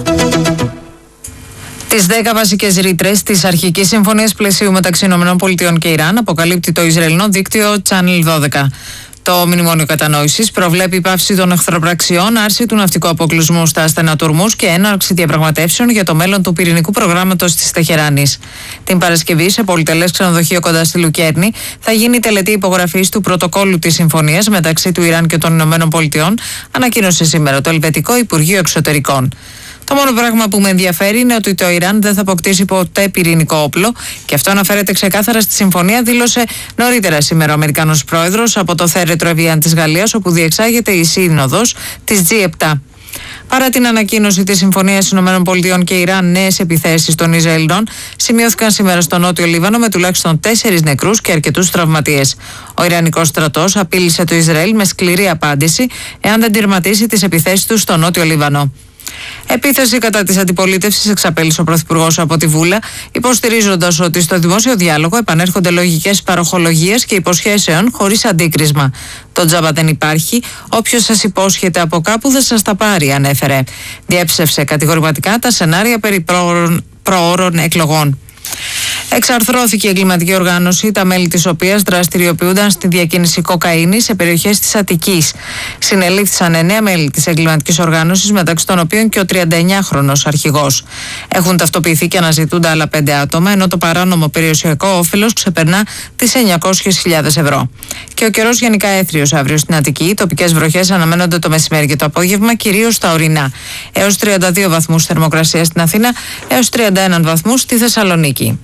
Τις δέκα βασικές ρήτρες της αρχικής συμφωνίας πλαισίου μεταξύ ΗΠΑ και Ιράν αποκαλύπτει το Ισραηλινό δίκτυο Channel δώδεκα. Το μνημόνιο κατανόησης προβλέπει πάυση των εχθροπραξιών, άρση του ναυτικού αποκλεισμού στα στενά του Ορμούζ και έναρξη διαπραγματεύσεων για το μέλλον του πυρηνικού προγράμματος της Τεχεράνης. Την Παρασκευή, σε πολυτελές ξενοδοχείο κοντά στη Λουκέρνη, θα γίνει τελετή υπογραφής του πρωτοκόλλου της συμφωνίας μεταξύ του Ιράν και των Ηνωμένων Πολιτειών, ανακοίνωσε σήμερα το Ελβετικό Υπουργείο Εξωτερικών. Το μόνο πράγμα που με ενδιαφέρει είναι ότι το Ιράν δεν θα αποκτήσει ποτέ πυρηνικό όπλο και αυτό αναφέρεται ξεκάθαρα στη συμφωνία, δήλωσε νωρίτερα σήμερα ο Αμερικανός πρόεδρος από το θέρετρο Εβιάν της Γαλλίας, όπου διεξάγεται η σύνοδος της τζι επτά. Παρά την ανακοίνωση της συμφωνίας ΗΠΑ και Ιράν, νέες επιθέσεις των Ισραηλινών σημειώθηκαν σήμερα στο νότιο Λίβανο με τουλάχιστον τέσσερις νεκρούς και αρκετούς τραυματίες. Ο Ιρανικός στρατός απείλησε το Ισραήλ με σκληρή απάντηση εάν δεν τερματίσει τις επιθέσεις του στο νότιο Λίβανο. Επίθεση κατά της αντιπολίτευσης εξαπέλυσε ο Πρωθυπουργός από τη Βούλα, υποστηρίζοντας ότι στο δημόσιο διάλογο επανέρχονται λογικές παροχολογίες και υποσχέσεων χωρίς αντίκρισμα. Το τζάμπα δεν υπάρχει. Όποιος σας υπόσχεται από κάπου δεν σας τα πάρει, ανέφερε. Διέψευσε κατηγορηματικά τα σενάρια περί προώρων, προώρων εκλογών. Εξαρθρώθηκε η εγκληματική οργάνωση, τα μέλη της οποίας δραστηριοποιούνταν στη διακίνηση κοκαίνης σε περιοχές της Αττικής. Συνελήφθησαν εννέα μέλη της εγκληματικής οργάνωσης, μεταξύ των οποίων και ο τριανταεννιάχρονος αρχηγός. Έχουν ταυτοποιηθεί και αναζητούνται άλλα πέντε άτομα, ενώ το παράνομο περιουσιακό όφελος ξεπερνά τις εννιακόσιες χιλιάδες ευρώ. Και ο καιρός γενικά έθριος αύριο στην Αττική. Οι τοπικές βροχές αναμένονται το μεσημέρι και το απόγευμα, κυρίως στα ορεινά. Έως τριάντα δύο βαθμούς θερμοκρασία στην Αθήνα, έως τριάντα ένα βαθμούς στη Θεσσαλονίκη.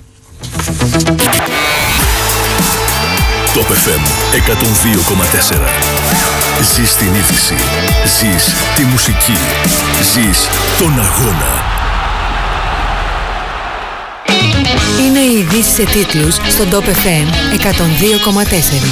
Top εφ εμ εκατόν δύο κόμμα τέσσερα. Ζεις την είδηση. Ζεις τη μουσική. Ζεις τον αγώνα. Είναι οι ειδήσεις σε τίτλους στον Top εφ εμ εκατόν δύο κόμμα τέσσερα.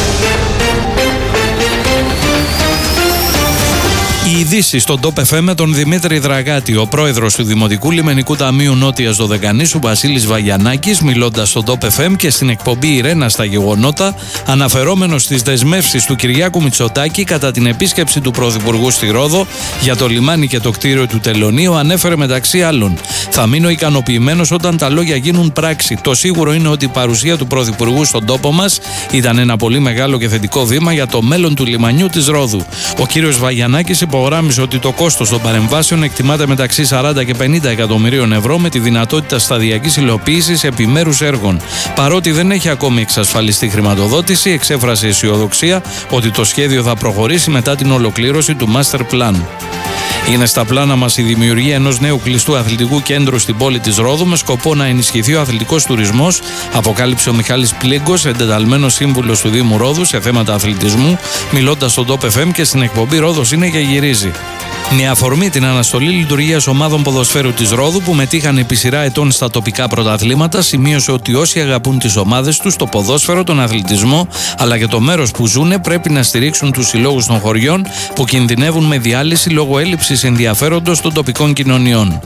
Οι ειδήσεις στον Top εφ εμ με τον Δημήτρη Δραγάτη. Ο πρόεδρος του Δημοτικού Λιμενικού Ταμείου Νότιας Δωδεκανήσου, Βασίλης Βαγιανάκης, μιλώντας στον Top εφ εμ και στην εκπομπή Ιρένα στα γεγονότα, αναφερόμενος στις δεσμεύσεις του Κυριάκου Μητσοτάκη κατά την επίσκεψη του Πρωθυπουργού στη Ρόδο για το λιμάνι και το κτίριο του Τελωνείου, ανέφερε μεταξύ άλλων: «Θα μείνω ικανοποιημένος όταν τα λόγια γίνουν πράξη. Το σίγουρο είναι ότι η παρουσία του Πρωθυπουργού στον τόπο μας ήταν ένα πολύ μεγάλο και θετικό βήμα για το μέλλον του λιμανιού της Ρόδου». Ο κύριος Βαγιανάκης υπογράμμισε ότι το κόστος των παρεμβάσεων εκτιμάται μεταξύ σαράντα και πενήντα εκατομμυρίων ευρώ, με τη δυνατότητα σταδιακής υλοποίησης επιμέρους έργων. Παρότι δεν έχει ακόμη εξασφαλιστεί χρηματοδότηση, εξέφρασε αισιοδοξία ότι το σχέδιο θα προχωρήσει μετά την ολοκλήρωση του Master Plan. Είναι στα πλάνα μας η δημιουργία ενός νέου κλειστού αθλητικού κέντρου στην πόλη της Ρόδου με σκοπό να ενισχυθεί ο αθλητικός τουρισμός, αποκάλυψε ο Μιχάλης Πλίγκος, εντεταλμένος σύμβουλος του Δήμου Ρόδου σε θέματα αθλητισμού, μιλώντας στον Top εφ εμ και στην εκπομπή Ρόδος είναι και γυρίζει. Με αφορμή την αναστολή λειτουργίας ομάδων ποδοσφαίρου της Ρόδου που μετήχαν επί σειρά ετών στα τοπικά πρωταθλήματα, σημείωσε ότι όσοι αγαπούν τις ομάδες τους, το ποδόσφαιρο, τον αθλητισμό αλλά και το μέρος που ζουνε πρέπει να στηρίξουν τους συλλόγους των χωριών που κινδυνεύουν με διάλυση λόγω έλλειψης ενδιαφέροντος των τοπικών κοινωνιών.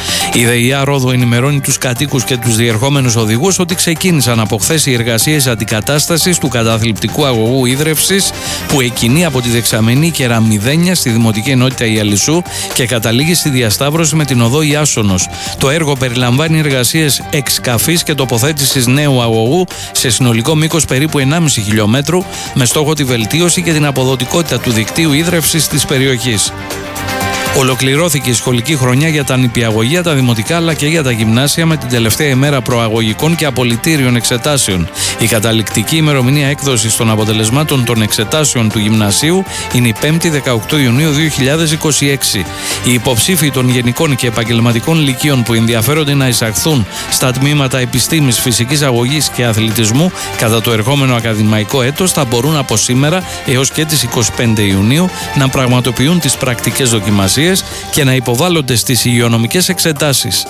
Η ΔΕΙΑ Ρόδου ενημερώνει τους κατοίκους και τους διερχόμενους οδηγούς ότι ξεκίνησαν από χθες οι εργασίες αντικατάστασης του καταθλιπτικού αγωγού ίδρευσης που εκκινεί από τη δεξαμενή Κεραμιδένια στη Δημοτική Ενότητα Ιαλισσού και καταλήγει στη διασταύρωση με την οδό Ιάσονος. Το έργο περιλαμβάνει εργασίες εξκαφής και τοποθέτησης νέου αγωγού σε συνολικό μήκος περίπου ενάμιση χιλιόμετρου, με στόχο τη βελτίωση και την αποδοτικότητα του δικτύου ίδρευσης της περιοχής. Ολοκληρώθηκε η σχολική χρονιά για τα νηπιαγωγεία, τα δημοτικά αλλά και για τα γυμνάσια με την τελευταία ημέρα προαγωγικών και απολυτήριων εξετάσεων. Η καταληκτική ημερομηνία έκδοσης των αποτελεσμάτων των εξετάσεων του γυμνασίου είναι η πέμπτη δεκαοκτώ Ιουνίου δύο χιλιάδες είκοσι έξι. Οι υποψήφοι των γενικών και επαγγελματικών λυκείων που ενδιαφέρονται να εισαχθούν στα τμήματα επιστήμης, φυσικής αγωγής και αθλητισμού κατά το ερχόμενο ακαδημαϊκό έτος θα μπορούν από σήμερα έως και τις εικοστή πέμπτη Ιουνίου να πραγματοποιούν τις πρακτικές δοκιμασίες και να υποβάλλονται στις υγειονομικές εξετάσεις.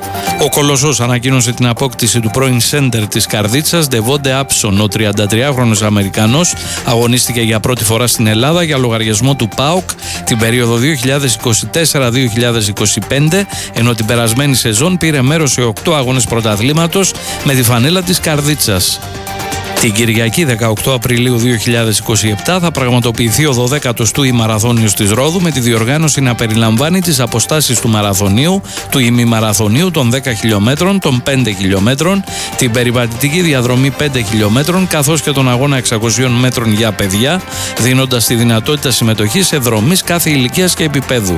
Ο Κολοσσός ανακοίνωσε την απόκτηση του πρώην σέντερ της Καρδίτσας, Ντεβόντε Άψον. Ο τριαντατριάχρονος Αμερικανός αγωνίστηκε για πρώτη φορά στην Ελλάδα για λογαριασμό του ΠΑΟΚ την περίοδο δύο χιλιάδες είκοσι τέσσερα δύο χιλιάδες είκοσι πέντε, ενώ την περασμένη σεζόν πήρε μέρος σε οκτώ αγώνες πρωταθλήματος με τη φανέλα της Καρδίτσας. Την Κυριακή δεκαοκτώ Απριλίου δύο χιλιάδες είκοσι επτά θα πραγματοποιηθεί ο δωδέκατος του ημαραθώνιος της Ρόδου, με τη διοργάνωση να περιλαμβάνει τις αποστάσεις του μαραθωνίου, του ημιμαραθωνίου των δέκα χιλιόμετρων, των πέντε χιλιόμετρων, την περιπατητική διαδρομή πέντε χιλιόμετρων καθώς και τον αγώνα εξακοσίων μέτρων για παιδιά, δίνοντας τη δυνατότητα συμμετοχής σε δρομείς κάθε ηλικίας και επίπεδου.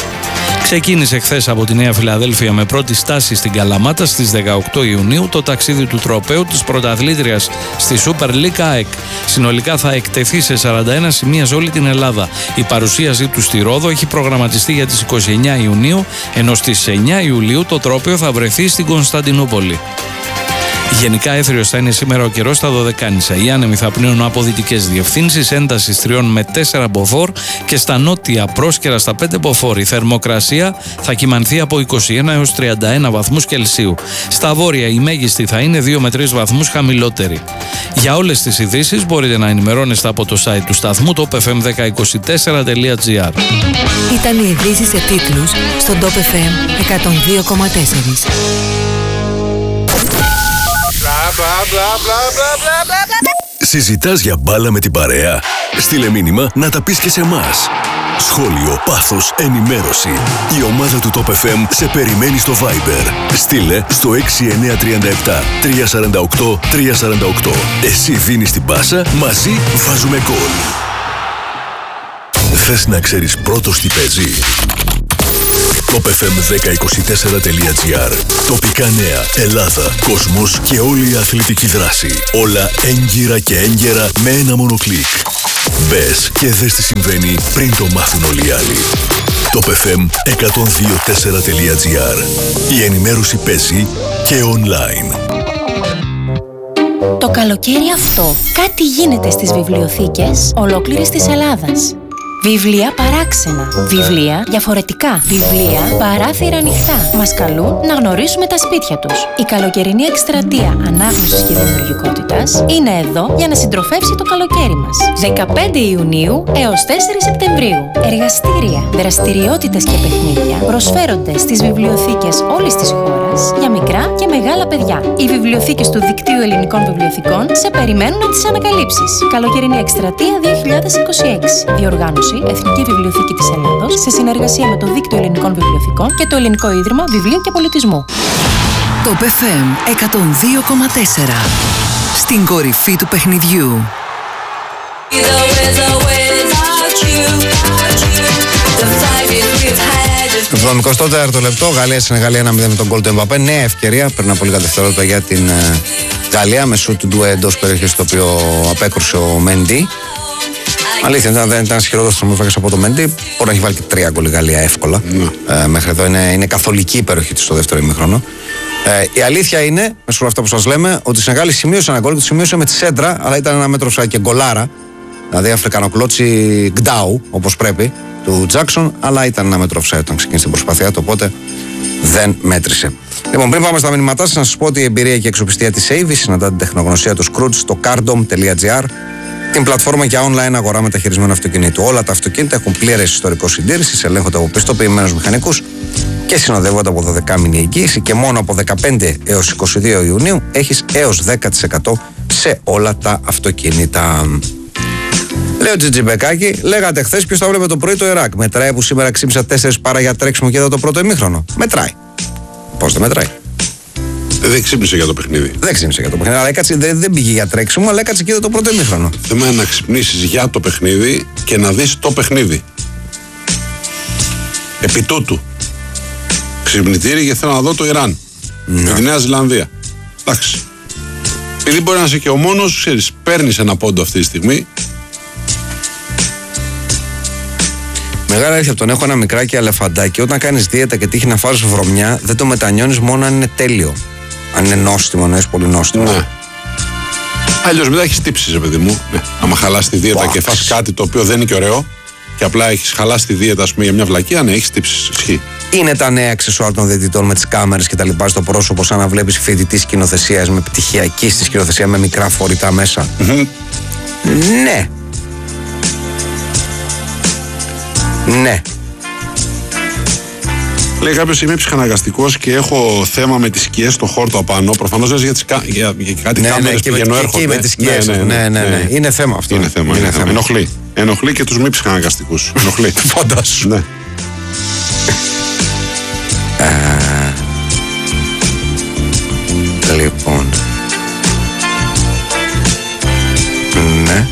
Ξεκίνησε χθες από τη Νέα Φιλαδέλφια με πρώτη στάση στην Καλαμάτα στις δεκαοκτώ Ιουνίου το ταξίδι του τροπαίου της πρωταθλήτριας στη Super League ΑΕΚ. Συνολικά θα εκτεθεί σε σαράντα ένα σημεία σε όλη την Ελλάδα. Η παρουσίασή του στη Ρόδο έχει προγραμματιστεί για τις είκοσι εννέα Ιουνίου, ενώ στις εννέα Ιουλίου το τρόπαιο θα βρεθεί στην Κωνσταντινούπολη. Γενικά έθριος θα είναι σήμερα ο καιρός στα Δωδεκάνησα. Οι άνεμοι θα πνέουν από δυτικές διευθύνσεις, έντασης τριών με τέσσερα μποφόρ και στα νότια πρόσκαιρα στα πέντε μποφόρ. Η θερμοκρασία θα κυμανθεί από είκοσι ένα έως τριάντα ένα βαθμούς Κελσίου. Στα βόρεια η μέγιστη θα είναι δύο με τρεις βαθμούς χαμηλότερη. Για όλες τις ειδήσεις μπορείτε να ενημερώνεστε από το site του σταθμού top f m ένα μηδέν δύο τέσσερα τελεία gr. Ήταν οι ειδήσεις σε τίτλους στον Top εφ εμ εκατόν δύο κόμμα τέσσερα. Συζητάς για μπάλα με την παρέα? Στείλε μήνυμα να τα πεις και σε εμάς. σχόλιο, πάθος, ενημέρωση. Η ομάδα του Top εφ εμ σε περιμένει στο Viber. Στείλε στο έξι εννιά τρία επτά τρία τέσσερα οκτώ τρία τέσσερα οκτώ. Εσύ δίνεις την πάσα, μαζί βάζουμε γκολ. Θες να ξέρεις πρώτος τι παίζει? top εφ εμ δέκα είκοσι τέσσερα τελεία τζι άρ. Τοπικά νέα, Ελλάδα, κόσμος και όλη η αθλητική δράση. Όλα έγκυρα και έγκαιρα με ένα μόνο κλικ. Μπες και δες τι συμβαίνει πριν το μάθουν όλοι οι άλλοι. top εφ εμ εκατόν δύο τέσσερα τελεία τζι άρ. Η ενημέρωση παίζει και online. Το καλοκαίρι αυτό κάτι γίνεται στις βιβλιοθήκες ολόκληρης της Ελλάδας. Βιβλία παράξενα. Βιβλία διαφορετικά. Βιβλία παράθυρα ανοιχτά. Μας καλούν να γνωρίσουμε τα σπίτια τους. Η καλοκαιρινή εκστρατεία ανάγνωσης και δημιουργικότητας είναι εδώ για να συντροφεύσει το καλοκαίρι μας. δεκαπέντε Ιουνίου έως τέσσερις Σεπτεμβρίου. Εργαστήρια, δραστηριότητες και παιχνίδια προσφέρονται στις βιβλιοθήκες όλης της χώρας για μικρά και μεγάλα παιδιά. Οι βιβλιοθήκες του Δικτύου Ελληνικών Βιβλιοθηκών σε περιμένουν να τις ανακαλύψεις. Καλοκαιρινή εκστρατεία δύο χιλιάδες είκοσι έξι. Διοργάνωση Εθνική Βιβλιοθήκη της Ελλάδος σε συνεργασία με το Δίκτυο Ελληνικών Βιβλιοθηκών και το Ελληνικό Ίδρυμα Βιβλίου και Πολιτισμού. Top εφ εμ εκατόν δύο κόμμα τέσσερα. Στην κορυφή του παιχνιδιού. εβδομηκοστό τέταρτο λεπτό, Γαλλία-Σενεγαλία ένα μηδέν με τον γκολ του Εμπαπέ. Νέα ευκαιρία πριν από λίγα δευτερόλεπτα για την ε, Γαλλία με σουτ του Ντουέ εντός περιοχής, το οποίο απέκρουσε ο Μέντι. Αλήθεια, ήταν, δεν ήταν ισχυρότερο τρομοφύλακας από το Μέντι. Μπορεί να έχει βάλει και τρία γκολ η Γαλλία εύκολα. Mm. Ε, μέχρι εδώ είναι, είναι καθολική η υπέροχη της στο δεύτερο ημίχρονο. Ε, η αλήθεια είναι, με όλα αυτά που σας λέμε, ότι η Σενεγάλη σημείωσε ένα γκολ και το σημείωσε με τη σέντρα, αλλά ήταν ένα μέτρο φυσικά και γκολάρα. Δηλαδή αφρικανοκλώτσι Γκντάου, όπως πρέπει, του Τζάκσον, αλλά ήταν ένα μέτρο offside όταν ξεκίνησε την προσπάθειά του, οπότε δεν μέτρησε. Λοιπόν, πριν πάμε στα μηνύματά σας, να σας πω ότι η εμπειρία και η αξιοπιστία της Avis συναντά την τεχνογνωσία του Scrooge στο cardom τελεία τζι άρ, την πλατφόρμα για online αγορά μεταχειρισμένου αυτοκινήτου. Όλα τα αυτοκίνητα έχουν πλήρες ιστορικό συντήρησης, ελέγχονται από πιστοποιημένους μηχανικούς και συνοδεύονται από δωδεκάμηνη εγγύηση, και μόνο από δεκαπέντε έως είκοσι δύο Ιουνίου έχεις έως δέκα τοις εκατό σε όλα τα αυτοκίνητα. Λέω Τζιτζιμπεκάκη, λέγατε χθες ποιος θα βλέπει το πρωί το Ιράκ. Μετράει που σήμερα ξύπνησα τέσσερις παρά για τρέξιμο και είδα το πρώτο ημίχρονο? Μετράει. Πώς δεν μετράει? Δεν ξύπνησε για το παιχνίδι. Δεν ξύπνησε για το παιχνίδι, αλλά έκατσε, δεν, δεν πήγε για τρέξιμο, αλλά έκατσε και είδα το πρώτο ημίχρονο. Θέμα είναι να ξυπνήσεις για το παιχνίδι και να δεις το παιχνίδι. Επί τούτου. Ξυπνητήρι και θέλω να δω το Ιράν. Ναι. Με τη Νέα Ζηλανδία. Εντάξει. Επειδή μπορεί να είσαι και ο μόνος, ξέρεις, παίρνεις ένα πόντο αυτή τη στιγμή. Μεγάλη αλήθεια, τον έχω ένα μικράκι αλεφαντάκι. Όταν κάνεις δίαιτα και τύχει να φας βρωμιά, δεν το μετανιώνεις μόνο αν είναι τέλειο. Αν είναι νόστιμο, αν είναι πολύ νόστιμο. Ναι. Αλλιώς μετά έχεις τύψεις, ρε παιδί μου. Ναι. Άμα χαλάσει τη δίαιτα Πάξ. και φας κάτι το οποίο δεν είναι και ωραίο, και απλά έχεις χαλάσει τη δίαιτα, ας πούμε, για μια βλακεία, ναι, έχεις τύψεις. Ισχύει. Είναι τα νέα αξεσουάρ των διαιτητών με τις κάμερες και τα λοιπά στο πρόσωπο, σαν να βλέπεις φοιτητή σκηνοθεσίας με πτυχιακή στη σκηνοθεσία με μικρά φορητά μέσα. Mm-hmm. Ναι. Ναι. Λέει κάποιος, είμαι ψυχαναγκαστικός και έχω θέμα με τις σκιές στο χόρτο απάνω. Προφανώς λες για, τις, για, για κάτι ναι, κάμερες ναι, πηγαίνω έρχονται. Και με τις σκιές. Ναι, ναι, ναι, ναι, ναι. Είναι θέμα αυτό. Είναι θέμα. Είναι θέμα. Ενοχλεί. Ενοχλεί και τους μη ψυχαναγκαστικούς. Ενοχλεί. Φαντάσου. Ναι. Λοιπόν. Ναι.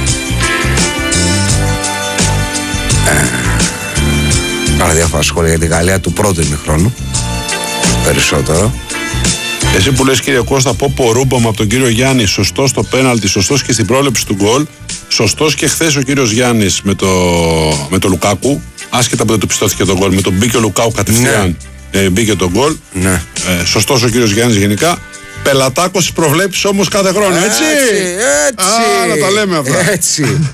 Άρα διάφορα σχόλια για τη Γαλλία του πρώτου ημιχρόνου. Περισσότερο. Εσύ που λες, κύριε Κώστα, πω πω ρούμπαμε από τον κύριο Γιάννη, σωστός στο πέναλτι, σωστός και στην πρόληψη του γκολ, σωστός και χθες ο κύριος Γιάννης με το, με το Λουκάκου, άσχετα που δεν του πιστώθηκε το γκολ, με τον μπήκε ο Λουκάου κατευθείαν, ναι. ε, μπήκε το γκολ. Ναι. Ε, σωστός ο κύριος Γιάννης γενικά. Πελατάκος στις προβλέψεις όμως κάθε χρόνο, έτσι! Έτσι! έτσι. Α, να τα λέμε αυτά. Έτσι.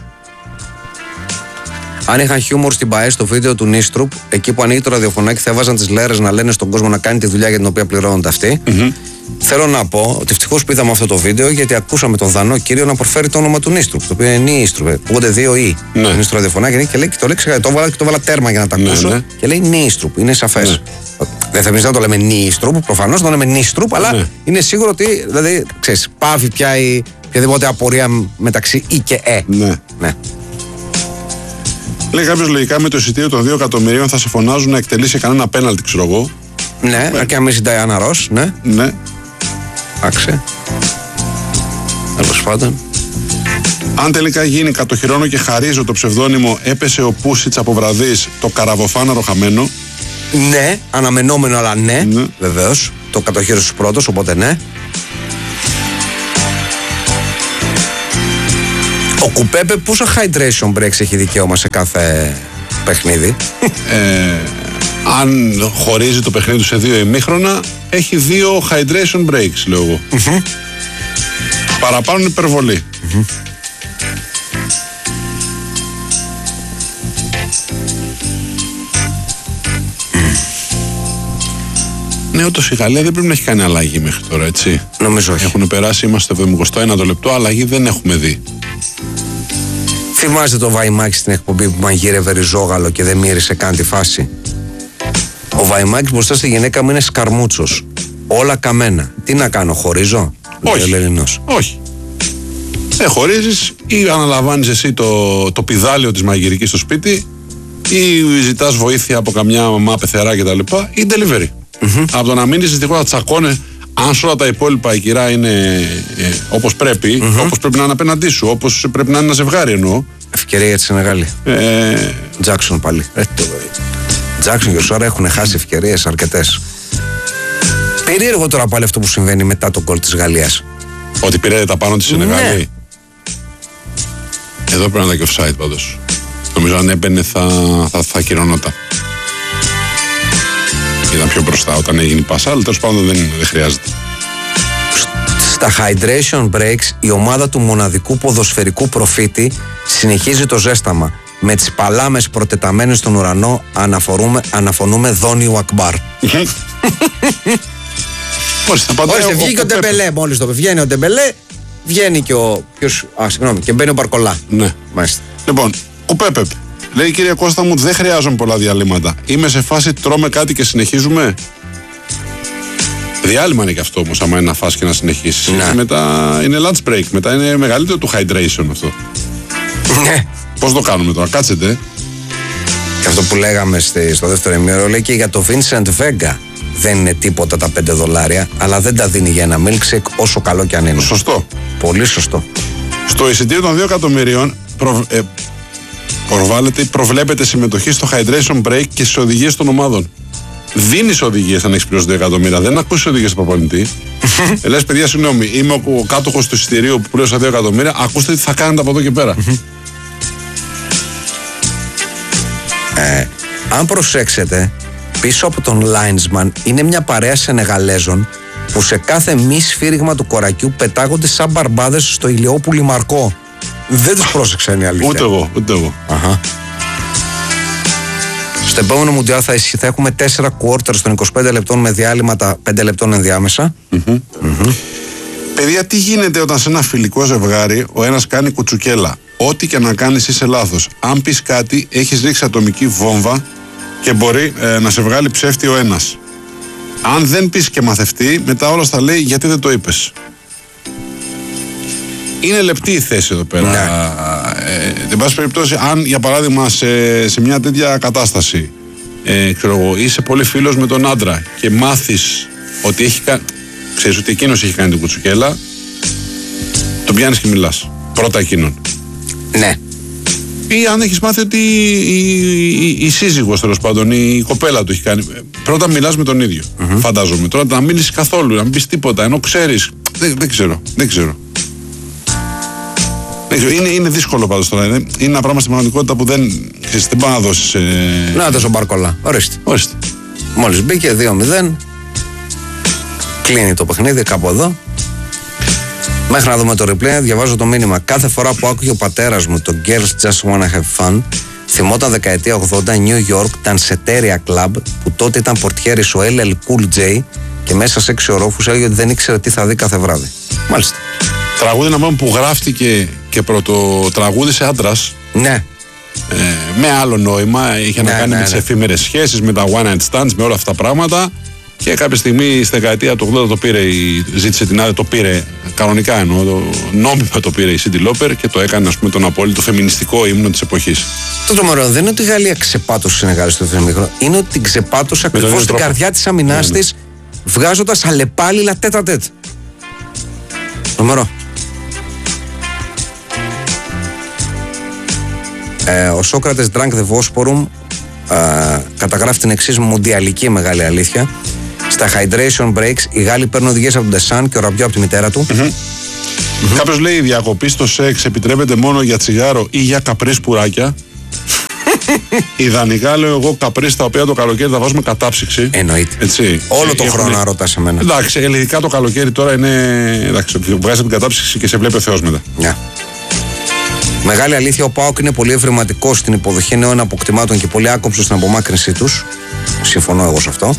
Αν είχαν χιούμορ στην ΠΑΕ στο βίντεο του Νίστρουπ, εκεί που ανοίγει το ραδιοφωνάκι, θα έβαζαν τις λέρες να λένε στον κόσμο να κάνει τη δουλειά για την οποία πληρώνονται αυτοί. Mm-hmm. Θέλω να πω ότι ευτυχώς που είδαμε αυτό το βίντεο, γιατί ακούσαμε τον Δανό κύριο να προφέρει το όνομα του Νίστρουπ, το οποίο είναι Νίστρουπ. Ακούγονται δύο Ι. Ναι. Είναι στο ραδιοφωνάκι και λέει και το λέει, το βάλα και το βάλα τέρμα για να τα ακούσω. Ναι, ναι. Και λέει Νίστρουπ. Είναι σαφές. Ναι. Δεν θα εμείς να το λέμε Νίστρουπ, προφανώς το λέμε Νίστρουπ, αλλά ναι. είναι σίγουρο ότι δηλαδή, ξέρεις, πάβει πια η οποιαδήποτε απορία μεταξύ Ι και Ε. Ναι. ναι. Λέει κάποιος λογικά με το εισιτήριο των δύο εκατομμυρίων θα σε φωνάζουν να εκτελήσει κανένα πέναλτι, ξέρω εγώ. Ναι, αρκεί να μην ζητάει Άννα Ρος, ναι. Ναι. Άξε. Τέλος πάντων. Αν τελικά γίνει κατοχυρώνω και χαρίζω το ψευδόνυμο έπεσε ο Πούσιτς από βραδείς το καραβοφάναρο χαμένο. Ναι, αναμενόμενο αλλά ναι, ναι. Βεβαίως. Το κατοχύρωσε πρώτος, οπότε ναι. Ο Κουπέπε πόσα hydration breaks έχει δικαίωμα σε κάθε παιχνίδι? Ε, αν χωρίζει το παιχνίδι του σε δύο ημίχρονα, έχει δύο hydration breaks, λέω εγώ. Mm-hmm. Παραπάνω είναι υπερβολή. Mm-hmm. Ναι, ούτως η Γαλλία δεν πρέπει να έχει κάνει αλλαγή μέχρι τώρα, έτσι. Νομίζω όχι. Έχουν περάσει, είμαστε στο εβδομηκοστό ένατο λεπτό, αλλαγή δεν έχουμε δει. Θυμάστε το Βαϊμάκη στην εκπομπή που μαγείρευε ριζόγαλο και δεν μύρισε καν τη φάση? Ο Βαϊμάκης μπροστά στη γυναίκα μου είναι σκαρμούτσος. Όλα καμένα. Τι να κάνω, χωρίζω? Όχι. Όχι. Ε, χωρίζεις ή αναλαμβάνεις εσύ το, το πηδάλιο της μαγειρικής στο σπίτι ή ζητάς βοήθεια από καμιά μαμά, πεθερά κτλ. Ή delivery. Mm-hmm. Από το να μείνεις δυστυχώς να τσακώνε, αν σε όλα τα υπόλοιπα η κυρά είναι ε, όπως πρέπει, mm-hmm. όπως πρέπει να είναι απέναντί σου, όπως πρέπει να είναι ένα ζευγάρι εννοώ. Ευκαιρία για τη Σενεγάλη. Ε... Τζάκσον πάλι. Ε, το... Τζάκσον και ο Σόρα έχουν χάσει ευκαιρίες αρκετές. Περίεργο τώρα πάλι αυτό που συμβαίνει μετά τον γκολ της Γαλλίας. Ότι πήρε τα πάνω της Σενεγάλη. Ναι. Εδώ πρέπει να ήταν και offside πάντως. Νομίζω αν έμπαινε θα, θα, θα κυρωνόταν. Ήταν πιο μπροστά όταν έγινε η πάσα, αλλά τέλος πάντων δεν, δεν χρειάζεται. Στα hydration breaks η ομάδα του μοναδικού ποδοσφαιρικού προφήτη συνεχίζει το ζέσταμα. Με τις παλάμες προτεταμένες στον ουρανό αναφορούμε, αναφωνούμε Δόνιου Ακμπάρ. Ορίστε, βγήκε ο Ντεμπελέ μόλις το βγαίνει ο Ντεμπελέ, βγαίνει και ο... Ποιος, α, συγγνώμη, και μπαίνει ο Μπαρκολά. Ναι. Μάλιστα. Λοιπόν, ο Πέπεπ λέει, κύριε Κώστα μου, δεν χρειάζομαι πολλά διαλύματα. Είμαι σε φάση τρώμε κάτι και συνεχίζουμε. Διάλειμμα είναι και αυτό όμως, άμα είναι να φας και να συνεχίσεις. Ναι. Μετά είναι lunch break, μετά είναι μεγαλύτερο του hydration αυτό. Ναι. Πώς το κάνουμε τώρα, κάτσετε. Και αυτό που λέγαμε στο δεύτερο ημίωρο λέει και για το Vincent Vega. Δεν είναι τίποτα τα πέντε δολάρια, αλλά δεν τα δίνει για ένα milkshake όσο καλό κι αν είναι. Σωστό. Πολύ σωστό. Στο εισιτήριο των δύο εκατομμυρίων προ, ε, προβάλλεται, προβλέπεται συμμετοχή στο hydration break και στις οδηγίες των ομάδων. Δίνεις οδηγίες αν έχεις πληρώσει δύο εκατομμύρια, δεν ακούσεις οδηγίες του προπονητή. ε, λες, παιδιά, συγγνώμη, είμαι ο, ο κάτοχος του εισιτηρίου που πλήρωσα δύο εκατομμύρια, ακούστε τι θα κάνετε από εδώ και πέρα. ε, αν προσέξετε, πίσω από τον linesman είναι μια παρέα Σενεγαλέζων που σε κάθε μη σφύριγμα του κορακιού πετάγονται σαν μπαρμπάδες στο Ηλιόπουλη Μαρκό. Δεν τους πρόσεξα, είναι η αλήθεια. Ούτε εγώ, ούτε εγώ. Αχα. Στο επόμενο Μουντιάλ θα, θα έχουμε τέσσερα quarters των είκοσι πέντε λεπτών με διάλειμματα πέντε λεπτών ενδιάμεσα. Mm-hmm. Mm-hmm. Παιδιά, τι γίνεται όταν σε ένα φιλικό ζευγάρι ο ένας κάνει κουτσουκέλα? Ό,τι και να κάνεις είσαι λάθος. Αν πεις κάτι, έχεις ρίξει ατομική βόμβα και μπορεί ε, να σε βγάλει ψεύτη ο ένας. Αν δεν πεις και μαθευτεί, μετά όλα θα λέει γιατί δεν το είπες. Είναι λεπτή η θέση εδώ πέρα. Ναι. Ε, εν πάση περιπτώσει, αν για παράδειγμα σε, σε μια τέτοια κατάσταση ε, ξέρω εγώ, είσαι πολύ φίλος με τον άντρα και μάθεις ότι έχει κα... ξέρεις ότι εκείνος έχει κάνει την κουτσουκέλα, τον πιάνεις και μιλάς. Πρώτα εκείνον. Ναι. Ή αν έχεις μάθει ότι η, η, η, η σύζυγος, τέλος πάντων, η κοπέλα του έχει κάνει. Πρώτα μιλάς με τον ίδιο. Mm-hmm. Φαντάζομαι. Τώρα να μιλήσεις καθόλου, να μην πεις τίποτα, ενώ ξέρεις. Δεν, δεν ξέρω. Δεν ξέρω. Είναι, είναι δύσκολο πάντως τώρα. Είναι, είναι ένα πράγμα στην πραγματικότητα που δεν, ξέρεις, δεν πάει να δώσεις. Ε... Να δώσω Μπαρκολά. Ορίστε. Ορίστε. Μόλις μπήκε δύο μηδέν. Κλείνει το παιχνίδι κάπου εδώ. Μέχρι να δούμε το replay, διαβάζω το μήνυμα. Κάθε φορά που άκουγε ο πατέρας μου το Girls Just Wanna Have Fun, θυμόταν δεκαετία ογδόντα New York, Danceteria Club, που τότε ήταν πορτιέρης ο ελ ελ Cool J και μέσα σε έξι ορόφους έλεγε ότι δεν ήξερε τι θα δει κάθε βράδυ. Μάλιστα. Τραγούδι να πούμε που γράφτηκε και πρωτοτραγούδισε άντρας. Ναι. Ε, με άλλο νόημα. Είχε ναι, να κάνει ναι, με τις ναι. εφήμερες σχέσεις, με τα one night stands, με όλα αυτά τα πράγματα. Και κάποια στιγμή στη δεκαετία του ογδόντα το πήρε, ζήτησε την άδεια, το πήρε κανονικά εννοώ, το νόμιμα το πήρε η Cindy Lauper και το έκανε, ας πούμε, τον απόλυτο φεμινιστικό ύμνο της εποχής. Το τρομερό δεν είναι ότι η Γαλλία ξεπάτωσε την Σενεγάλη στο δεύτερο, είναι ότι την ξεπάτωσε ακριβώς στην καρδιά της αμυνάς της, βγάζοντας αλλεπάλληλα τέτα τέτ. Τρομερό. Ε, ο Σόκρατες Drank the Vosporum ε, καταγράφει την εξής μουντιαλική μεγάλη αλήθεια. Στα hydration breaks οι Γάλλοι παίρνουν οδηγίες από τον Ντεσάν και ο Ραμπιό από τη μητέρα του. Mm-hmm. Mm-hmm. Κάποιος λέει: η διακοπή στο σεξ επιτρέπεται μόνο για τσιγάρο ή για καπρίς πουράκια. Ιδανικά λέω εγώ καπρίς τα οποία το καλοκαίρι θα βάζουμε κατάψυξη. Εννοείται. Έτσι. Όλο το έχουν... χρόνο να ρωτάς εμένα. Εντάξει, ελληνικά το καλοκαίρι τώρα είναι. Εντάξει, βγάζει την κατάψυξη και σε βλέπει ο Θεός μετά. Yeah. Μεγάλη αλήθεια, ο ΠΑΟΚ είναι πολύ ευρηματικός στην υποδοχή νέων αποκτημάτων και πολύ άκομψος στην απομάκρυνσή τους. Συμφωνώ εγώ σε αυτό.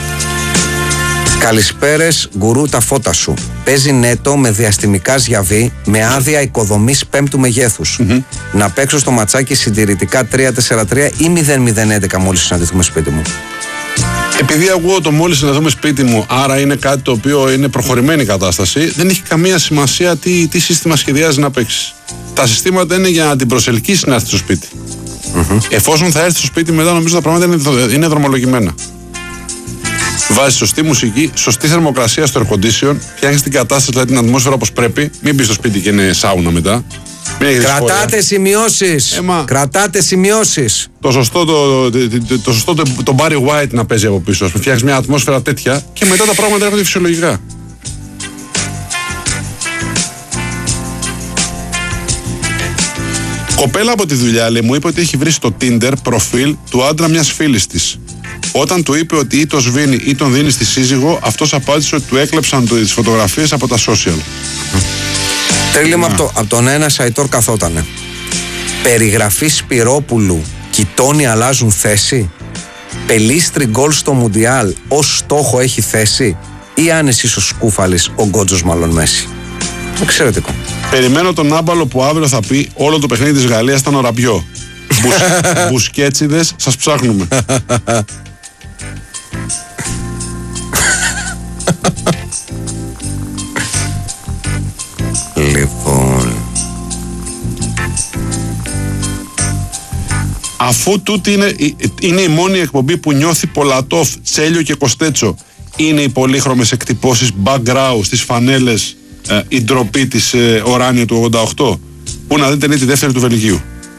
Καλησπέρες, γκουρού, τα φώτα σου. Παίζει νέτο με διαστημικά ζιαβί, με άδεια οικοδομής πέμπτου μεγέθους. Mm-hmm. Να παίξω στο ματσάκι συντηρητικά τρία τέσσερα τρία ή μηδέν μηδέν έντεκα μόλις συναντηθούμε σπίτι μου. Επειδή ακούω το μόλις συναντηθούμε σπίτι μου, άρα είναι κάτι το οποίο είναι προχωρημένη κατάσταση, δεν έχει καμία σημασία τι, τι σύστημα σχεδιάζει να παίξει. Τα συστήματα είναι για να την προσελκύσει να έρθει στο σπίτι. Mm-hmm. Εφόσον θα έρθει στο σπίτι, μετά νομίζω τα πράγματα είναι, είναι δρομολογημένα. Βάζει σωστή μουσική, σωστή θερμοκρασία στο air condition, φτιάχνει την κατάσταση, δηλαδή την ατμόσφαιρα όπως πρέπει. Μην μπει στο σπίτι και είναι σάουνα μετά. Κρατάτε σημειώσεις. Έμα, Κρατάτε σημειώσεις. Το σωστό το, το, το, το, σωστό το, το Barry White να παίζει από πίσω. Φτιάχνει μια ατμόσφαιρα τέτοια και μετά τα πράγματα έρχονται φυσιολογικά. Κοπέλα από τη δουλειά, λέει, μου είπε ότι έχει βρει στο Tinder προφίλ του άντρα μιας φίλης της. Όταν του είπε ότι ή το σβήνει ή τον δίνει στη σύζυγο, αυτός απάντησε ότι του έκλεψαν τις φωτογραφίες από τα social. Τρίλημα από, το, από τον ένα Σαϊτόρ καθότανε. Περιγραφή Σπυρόπουλου, κοιτώνει αλλάζουν θέση. Πελίστρι γκολ στο Μουντιάλ ως στόχο έχει θέση. Ή άνεση ο Σκούφαλης, ο Γκότζος μάλλον Μέση. Εξαιρετικό. Περιμένω τον άμπαλο που αύριο θα πει όλο το παιχνίδι της Γαλλίας ήταν ο Ραμπιό. Μπους, μπουσκέτσιδες, σας ψάχνουμε. Λοιπόν. Αφού τούτη είναι, είναι η μόνη εκπομπή που νιώθει Πολατόφ, Τσέλιο και Κοστέτσο, είναι οι πολύχρωμες εκτυπώσεις background στις φανέλες, ε, η ντροπή της ε, Οράνιο του ογδόντα οκτώ, που να δείτε είναι τη δεύτερη του Βελγίου.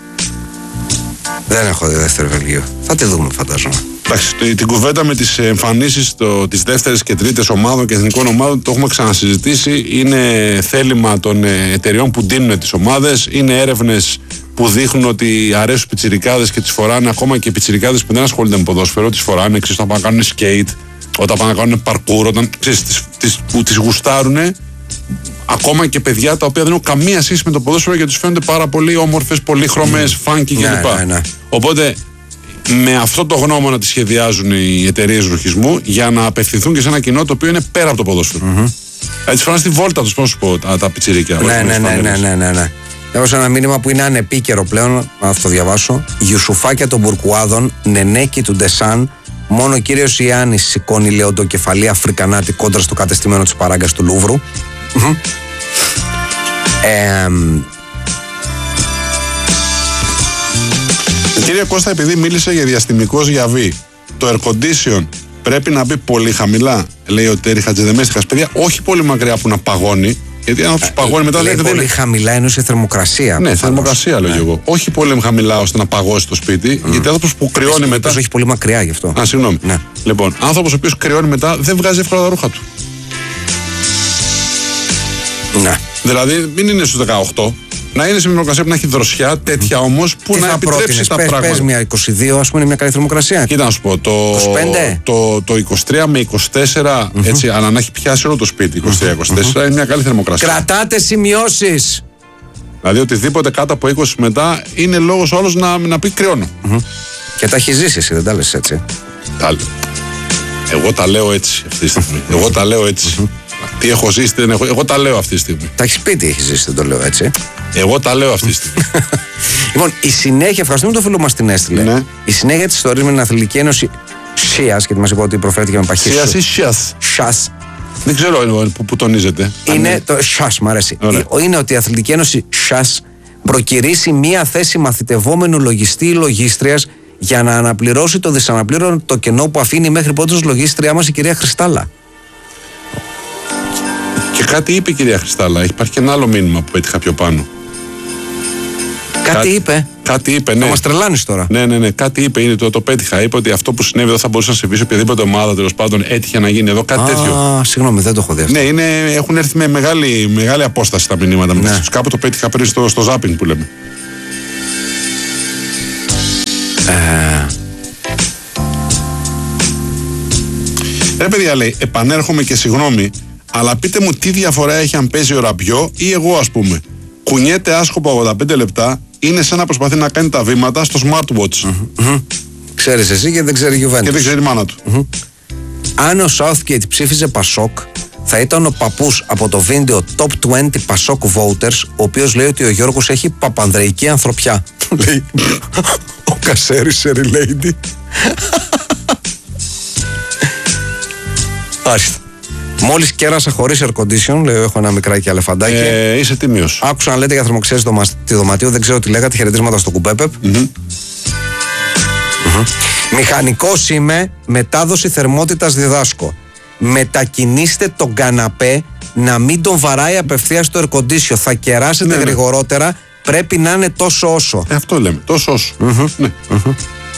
Δεν έχω δει δεύτερη Βελγίου. Θα τη δούμε, φαντάζομαι. Εντάξει, την κουβέντα με τις εμφανίσεις της δεύτερης και τρίτης ομάδων και εθνικών ομάδων το έχουμε ξανασυζητήσει. Είναι θέλημα των εταιριών που ντύνουν τις ομάδες. Είναι έρευνες που δείχνουν ότι αρέσουν πιτσιρικάδες και τις φοράνε. Ακόμα και πιτσιρικάδες που δεν ασχολούνται με ποδόσφαιρο, τις φοράνε. Ξέρεις, όταν πάνε να κάνουν skate, όταν πάνε να κάνουν parkour, όταν ξέρεις, τις, τις, που τις γουστάρουν. Ακόμα και παιδιά τα οποία δεν έχουν καμία σχέση με το ποδόσφαιρο και τους φαίνονται πάρα πολύ όμορφες, πολύχρωμες, funky κλπ. Ναι, ναι, ναι. Οπότε με αυτό το γνώμονα τη σχεδιάζουν οι εταιρείες ρουχισμού για να απευθυνθούν και σε ένα κοινό το οποίο είναι πέρα από το ποδόσφαιρο. Mm-hmm. Έτσι φοράνε στη βόλτα τους, πώς σου πω, τα, τα πιτσιρίκια. Ναι, ναι, ναι, ναι, ναι, ναι, ναι. Έχω ένα μήνυμα που είναι ανεπίκαιρο πλέον, να το διαβάσω. Γιουσουφάκια των Μπουρκουάδων, νενέκι του Ντεσάν, μόνο ο κύριος Ιάννης σηκώνει λεοντοκεφαλή Αφρικανάτη κόντρα στο κατεστημένο της Παράγκας του Λούβρου. Mm-hmm. ε, Κύριε Κώστα, επειδή μίλησε για διαστημικό ζιαβί, το air condition πρέπει να μπει πολύ χαμηλά, λέει ο Τέρι Χατζηδεμέστιχας. Παιδιά, όχι πολύ μακριά που να παγώνει, γιατί αν του παγώνει μετά λέει. Πολύ είναι... χαμηλά εννοούσε θερμοκρασία. Ναι, θερμοκρασία λέω ναι. εγώ. Όχι πολύ χαμηλά ώστε να παγώσει το σπίτι, mm. γιατί άνθρωπος που κρυώνει μετά. Όχι πολύ μακριά γι' αυτό. Α, συγγνώμη. Ναι. Λοιπόν, άνθρωπος ο οποίος κρυώνει μετά δεν βγάζει εύκολα τα ρούχα του. Ναι. Δηλαδή, μην είναι στους δεκαοκτώ. Να είναι σε θερμοκρασία που να έχει δροσιά, τέτοια όμως που τι να επιτρέψει πρότεινες, τα πες, πράγματα. Πες μια είκοσι δύο, ας πούμε, είναι μια καλή θερμοκρασία. Κοίτα να σου πω, το, είκοσι πέντε. το, το είκοσι τρία με είκοσι τέσσερα, mm-hmm. έτσι, αλλά να έχει πιάσει όλο το σπίτι, είκοσι τρία είκοσι τέσσερα, mm-hmm. είναι μια καλή θερμοκρασία. Κρατάτε σημειώσεις. Δηλαδή, οτιδήποτε κάτω από είκοσι μετά είναι λόγος ο άλλος να, να πει κρυώνω. Mm-hmm. Και τα έχει ζήσει εσύ, δεν τα λες έτσι. Τα λέω. Εγώ τα λέω έτσι αυτή τη στιγμή. Εγώ τα λέω έτσι. Mm-hmm. Τι έχω ζήσει, δεν έχω. Εγώ τα λέω αυτή τη στιγμή. Τα έχει πει τι έχει ζήσει, δεν το λέω έτσι. Εγώ τα λέω αυτή τη στιγμή. Λοιπόν, η συνέχεια, ευχαριστούμε τον φίλο μας την έστειλε. Ναι. Η συνέχεια της ιστορίας με την Αθλητική Ένωση Σίας, γιατί μας είπε ότι προφέρθηκε με παχύ. Σίας ή Σιας. Σιας. Δεν ξέρω που, που τονίζεται. Είναι είναι... το Σιας, μ' αρέσει. Ωραία. Είναι ότι η Αθλητική Ένωση Σιας προκυρήσει μία θέση μαθητευόμενου λογιστή ή λογίστριας για να αναπληρώσει το δυσαναπλήρωτο κενό που αφήνει μέχρι πρώτος λογίστριά μας η κυρία Χριστάλλα. Και κάτι είπε η κυρία Χριστάλλα. Υπάρχει και ένα άλλο μήνυμα που πέτυχα πιο πάνω. Κάτι Κά... είπε. Κάτι είπε, ναι. Θα μας τρελάνεις τώρα. Ναι, ναι, ναι. Κάτι είπε, είναι το, το πέτυχα. Είπε ότι αυτό που συνέβη εδώ θα μπορούσε να συμβεί σε οποιαδήποτε ομάδα τέλος πάντων έτυχε να γίνει εδώ. Κάτι Α, τέτοιο. Α, συγγνώμη, δεν το έχω δει αυτό. Ναι, είναι, έχουν έρθει με μεγάλη, μεγάλη απόσταση τα μηνύματα. Ναι. Κάπου το πέτυχα πριν στο, στο ζάπινγκ που λέμε. Ε... Ρε παιδιά, λέει, επανέρχομαι και συγγνώμη, αλλά πείτε μου τι διαφορά έχει αν παίζει ο Ραμπιό ή εγώ, ας πούμε. Κουνιέται άσκοπα ογδόντα πέντε λεπτά, είναι σαν να προσπαθεί να κάνει τα βήματα στο smartwatch. Mm-hmm. Ξέρεις εσύ και δεν ξέρει η Juventus. Και δεν ξέρει η μάνα του. Mm-hmm. Αν ο Southgate ψήφιζε Πασόκ, θα ήταν ο παππούς από το βίντεο Top είκοσι Πασόκ Voters, ο οποίος λέει ότι ο Γιώργος έχει παπανδρεϊκή ανθρωπιά. Λέει ο Κασέρης σε relady. Άστα. Μόλις κέρασα χωρίς air condition, λέω έχω ένα μικράκι αλεφαντάκι. Ε, είσαι τίμιος. Άκουσα να λέτε για θερμοξέσεις του δωματίου, δεν ξέρω τι λέγατε, χαιρετίσματα στο κουπέπεπ. Mm-hmm. Mm-hmm. Μηχανικός είμαι, μετάδοση θερμότητας διδάσκω. Μετακινήστε τον καναπέ να μην τον βαράει απευθείας στο air condition. Θα κεράσετε ναι, γρηγορότερα, ναι. Πρέπει να είναι τόσο όσο. Ε, αυτό λέμε, τόσο όσο. Mm-hmm. Ναι. Mm-hmm.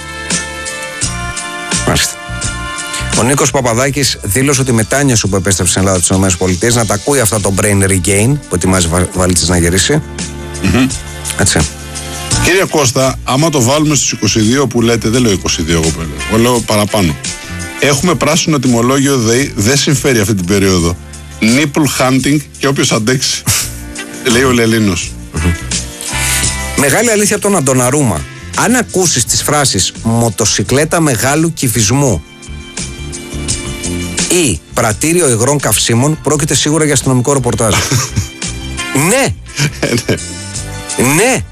Μάλιστα. Ο Νίκος Παπαδάκης δήλωσε ότι μετάνιωσε που επέστρεψε στην Ελλάδα της ΗΠΑ να τα ακούει αυτά το brain regain που ετοιμάζει βαλίτσες να γυρίσει. Mm-hmm. Έτσι. Κύριε Κώστα, άμα το βάλουμε στους είκοσι δύο που λέτε, δεν λέω είκοσι δύο εγώ, εγώ λέω παραπάνω. Έχουμε πράσινο τιμολόγιο ΔΕΗ, δεν συμφέρει αυτή την περίοδο. Nipple hunting και όποιος αντέξει. Λέει ο Λελίνος. Mm-hmm. Μεγάλη αλήθεια από τον Αντωναρούμα. Αν ακούσεις τις φράσεις μοτοσικλέτα μεγάλου κυβισμού ή πρατήριο υγρών καυσίμων, πρόκειται σίγουρα για αστυνομικό ρεπορτάζ. Ναι! Ναι!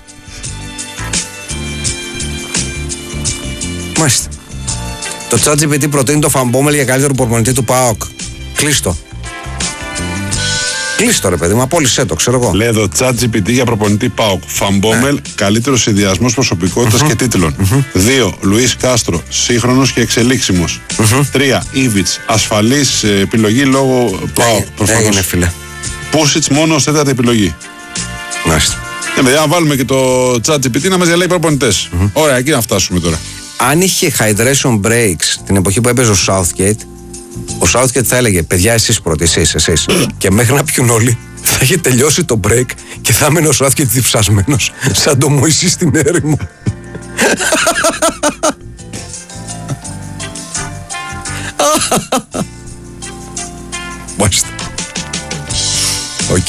Μάλιστα. Το ChatGPT προτείνει το Φαμπόμελ για καλύτερο προπονητή του ΠΑΟΚ. Κλείστο. Κλείστο ρε παιδί μου, απόλυσέ το, ξέρω εγώ. Λέει εδώ ChatGPT για προπονητή ΠΑΟΚ. Φαμπόμελ, ναι. Καλύτερος συνδυασμός προσωπικότητας mm-hmm. και τίτλων. Δύο. Λουίς Κάστρο, σύγχρονος και εξελίξιμος. Τρία. Ήβιτς, ασφαλής ε, επιλογή λόγω ΠΑΟΚ. Έγινε φίλε. Πούσιτς μόνο ως τέταρτη επιλογή. Μάλιστα. Ναι, παιδιά, να βάλουμε και το ChatGPT να μας διαλέγει προπονητές. Mm-hmm. Ωραία, εκεί να φτάσουμε τώρα. Αν είχε hydration breaks την εποχή που έπαιζε ο Southgate, ο Southgate θα έλεγε παιδιά εσείς πρώτοι, εσείς, εσείς. Και μέχρι να πιούν όλοι θα είχε τελειώσει το break και θα έμενε ο Southgate διψασμένος σαν το Μωυσή στην έρημο. Μάλιστα. Οκ.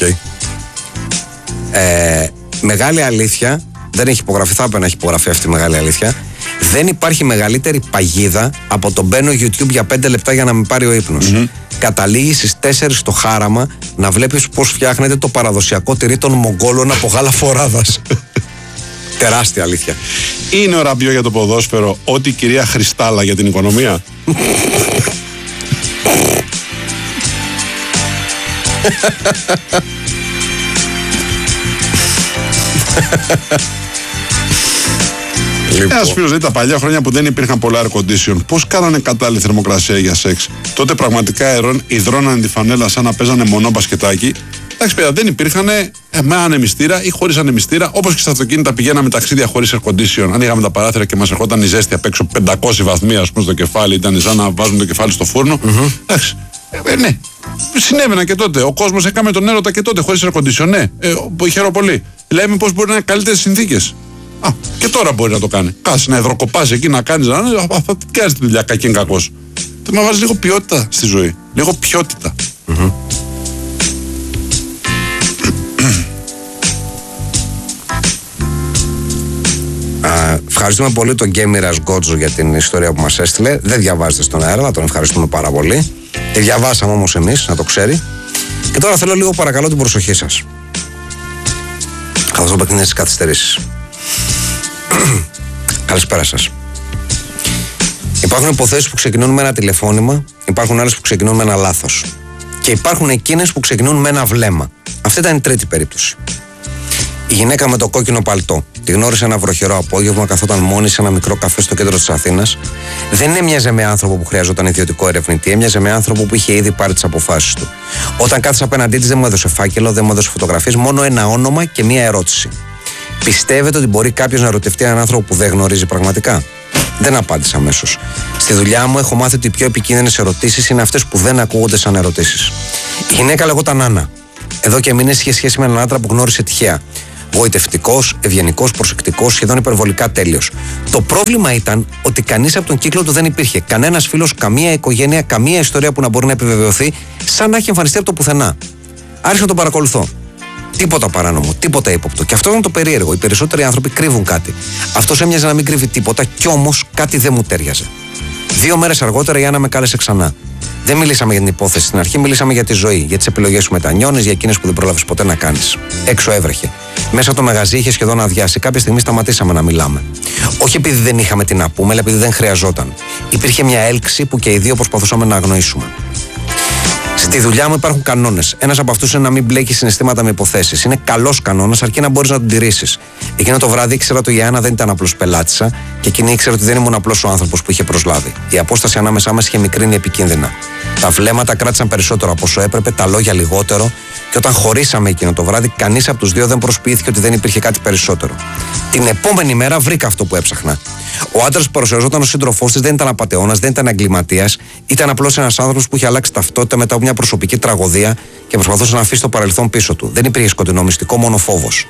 ε, Μεγάλη αλήθεια, δεν έχει υπογραφεί, θα έπρεπε να έχει υπογραφεί αυτή η μεγάλη αλήθεια. Δεν υπάρχει μεγαλύτερη παγίδα από το μπαίνω YouTube για πέντε λεπτά για να με πάρει ο ύπνος. Mm-hmm. Καταλήγει στις τέσσερις το χάραμα να βλέπεις πώς φτιάχνεται το παραδοσιακό τυρί των Μογγόλων από γάλα φοράδας. Τεράστια αλήθεια. Είναι ο Ραμπιό για το ποδόσφαιρο ό,τι η κυρία Χριστάλλα για την οικονομία. Λοιπόν. Ένα φίλο λέει τα παλιά χρόνια που δεν υπήρχαν πολλά air condition, πώς κάνανε κατάλληλη θερμοκρασία για σεξ. Τότε πραγματικά υδρώνανε τη φανέλα σαν να παίζανε μονό μπασκετάκι. Εντάξει, παιδιά, δεν υπήρχαν ε, με ανεμιστήρα ή χωρίς ανεμιστήρα. Όπως και στα αυτοκίνητα πηγαίναμε ταξίδια χωρίς air condition. Ανοίγαμε τα παράθυρα και μας ερχόταν η ζέστη απ' έξω πεντακόσιοι βαθμοί, ας πούμε, στο κεφάλι. Ήταν σαν να βάζουν το κεφάλι στο φούρνο. Mm-hmm. Εντάξει. Ε, ναι. Συνέβαινα και τότε. Ο κόσμος έκαμε τον έρωτα και τότε χωρίς air condition. Ναι, ε, χαίρομαι πολύ. Λέμε πώς μπορεί να είναι καλύτερες συνθήκες. Α, και τώρα μπορεί να το κάνει. Κάτσε να υδροκοπάσει εκεί να κάνει. Να κάνει τη δουλειά, κακή είναι κακός. Θέλω να βάζει λίγο ποιότητα στη ζωή. Λίγο ποιότητα. Mm-hmm. Α, ευχαριστούμε πολύ τον Γκέμιρας Γκότζο για την ιστορία που μας έστειλε. Δεν διαβάζετε στον αέρα, αλλά τον ευχαριστούμε πάρα πολύ. Τη διαβάσαμε όμως εμείς, να το ξέρει. Και τώρα θέλω λίγο παρακαλώ την προσοχή σας. Καθώς το παιχνίδι στις καθυστερήσεις. Καλησπέρα σας. Υπάρχουν υποθέσεις που ξεκινούν με ένα τηλεφώνημα, υπάρχουν άλλες που ξεκινούν με ένα λάθος. Και υπάρχουν εκείνες που ξεκινούν με ένα βλέμμα. Αυτή ήταν η τρίτη περίπτωση. Η γυναίκα με το κόκκινο παλτό τη γνώρισε ένα βροχερό απόγευμα, καθόταν μόνη σε ένα μικρό καφέ στο κέντρο της Αθήνας. Δεν έμοιαζε με άνθρωπο που χρειαζόταν ιδιωτικό ερευνητή, έμοιαζε με άνθρωπο που είχε ήδη πάρει τις αποφάσεις του. Όταν κάθισε απέναντί της, δεν μου έδωσε φάκελο, δεν μου έδωσε φωτογραφίες, μόνο ένα όνομα και μία ερώτηση. Πιστεύετε ότι μπορεί κάποιος να ερωτευτεί έναν άνθρωπο που δεν γνωρίζει πραγματικά? Δεν απάντησα αμέσως. Στη δουλειά μου έχω μάθει ότι οι πιο επικίνδυνες ερωτήσεις είναι αυτές που δεν ακούγονται σαν ερωτήσεις. Η γυναίκα λεγόταν Άννα. Εδώ και μήνες είχε σχέση με έναν άντρα που γνώρισε τυχαία. Γοητευτικός, ευγενικός, προσεκτικός, σχεδόν υπερβολικά τέλειος. Το πρόβλημα ήταν ότι κανείς από τον κύκλο του δεν υπήρχε. Κανένας φίλος, καμία οικογένεια, καμία ιστορία που να μπορεί να επιβεβαιωθεί, σαν να έχει εμφανιστεί από το πουθενά. Άρχισα να τον παρακολουθώ. Τίποτα παράνομο, τίποτα ύποπτο. Και αυτό ήταν το περίεργο. Οι περισσότεροι άνθρωποι κρύβουν κάτι. Αυτός έμοιαζε να μην κρύβει τίποτα, κι όμως κάτι δεν μου τέριαζε. Δύο μέρες αργότερα η Άννα με κάλεσε ξανά. Δεν μιλήσαμε για την υπόθεση στην αρχή, μιλήσαμε για τη ζωή, για τις επιλογές σου μετανιώνεις, για εκείνες που δεν πρόλαβες ποτέ να κάνεις. Έξω έβρεχε. Μέσα το μαγαζί είχε σχεδόν αδειάσει. Κάποια στιγμή σταματήσαμε να μιλάμε. Όχι επειδή δεν είχαμε τι να πούμε, αλλά επειδή δεν χρειαζόταν. Υπήρχε μια έλξη που και οι δύο προσπαθούσαμε να αγνοήσουμε. Στη δουλειά μου υπάρχουν κανόνες. Ένας από αυτούς είναι να μην μπλέκει συναισθήματα με υποθέσεις. Είναι καλός κανόνας, αρκεί να μπορείς να τον τηρήσεις. Εκείνο το βράδυ ήξερα ότι η Άννα δεν ήταν απλώς πελάτησα και εκείνη ήξερε ότι δεν ήμουν απλώς ο άνθρωπος που είχε προσλάβει. Η απόσταση ανάμεσά μας είχε μικρύνει επικίνδυνα. Τα βλέμματα κράτησαν περισσότερο από όσο έπρεπε, τα λόγια λιγότερο, και όταν χωρίσαμε εκείνο το βράδυ, κανείς από τους δύο δεν προσποιήθηκε ότι δεν υπήρχε κάτι περισσότερο. Την επόμενη μέρα βρήκα αυτό που έψαχνα. Ο άντρας που παρουσιαζόταν ως σύντροφός της δεν ήταν απατεώνας, δεν ήταν εγκληματίας, ήταν απλώς ένας άνθρωπος που είχε αλλάξει ταυτότητα μετά από μια προσωπική τραγωδία και προσπαθούσε να αφήσει το παρελθόν πίσω του. Δεν υπήρχε σκοτεινό μυστικό, μόνο φόβος.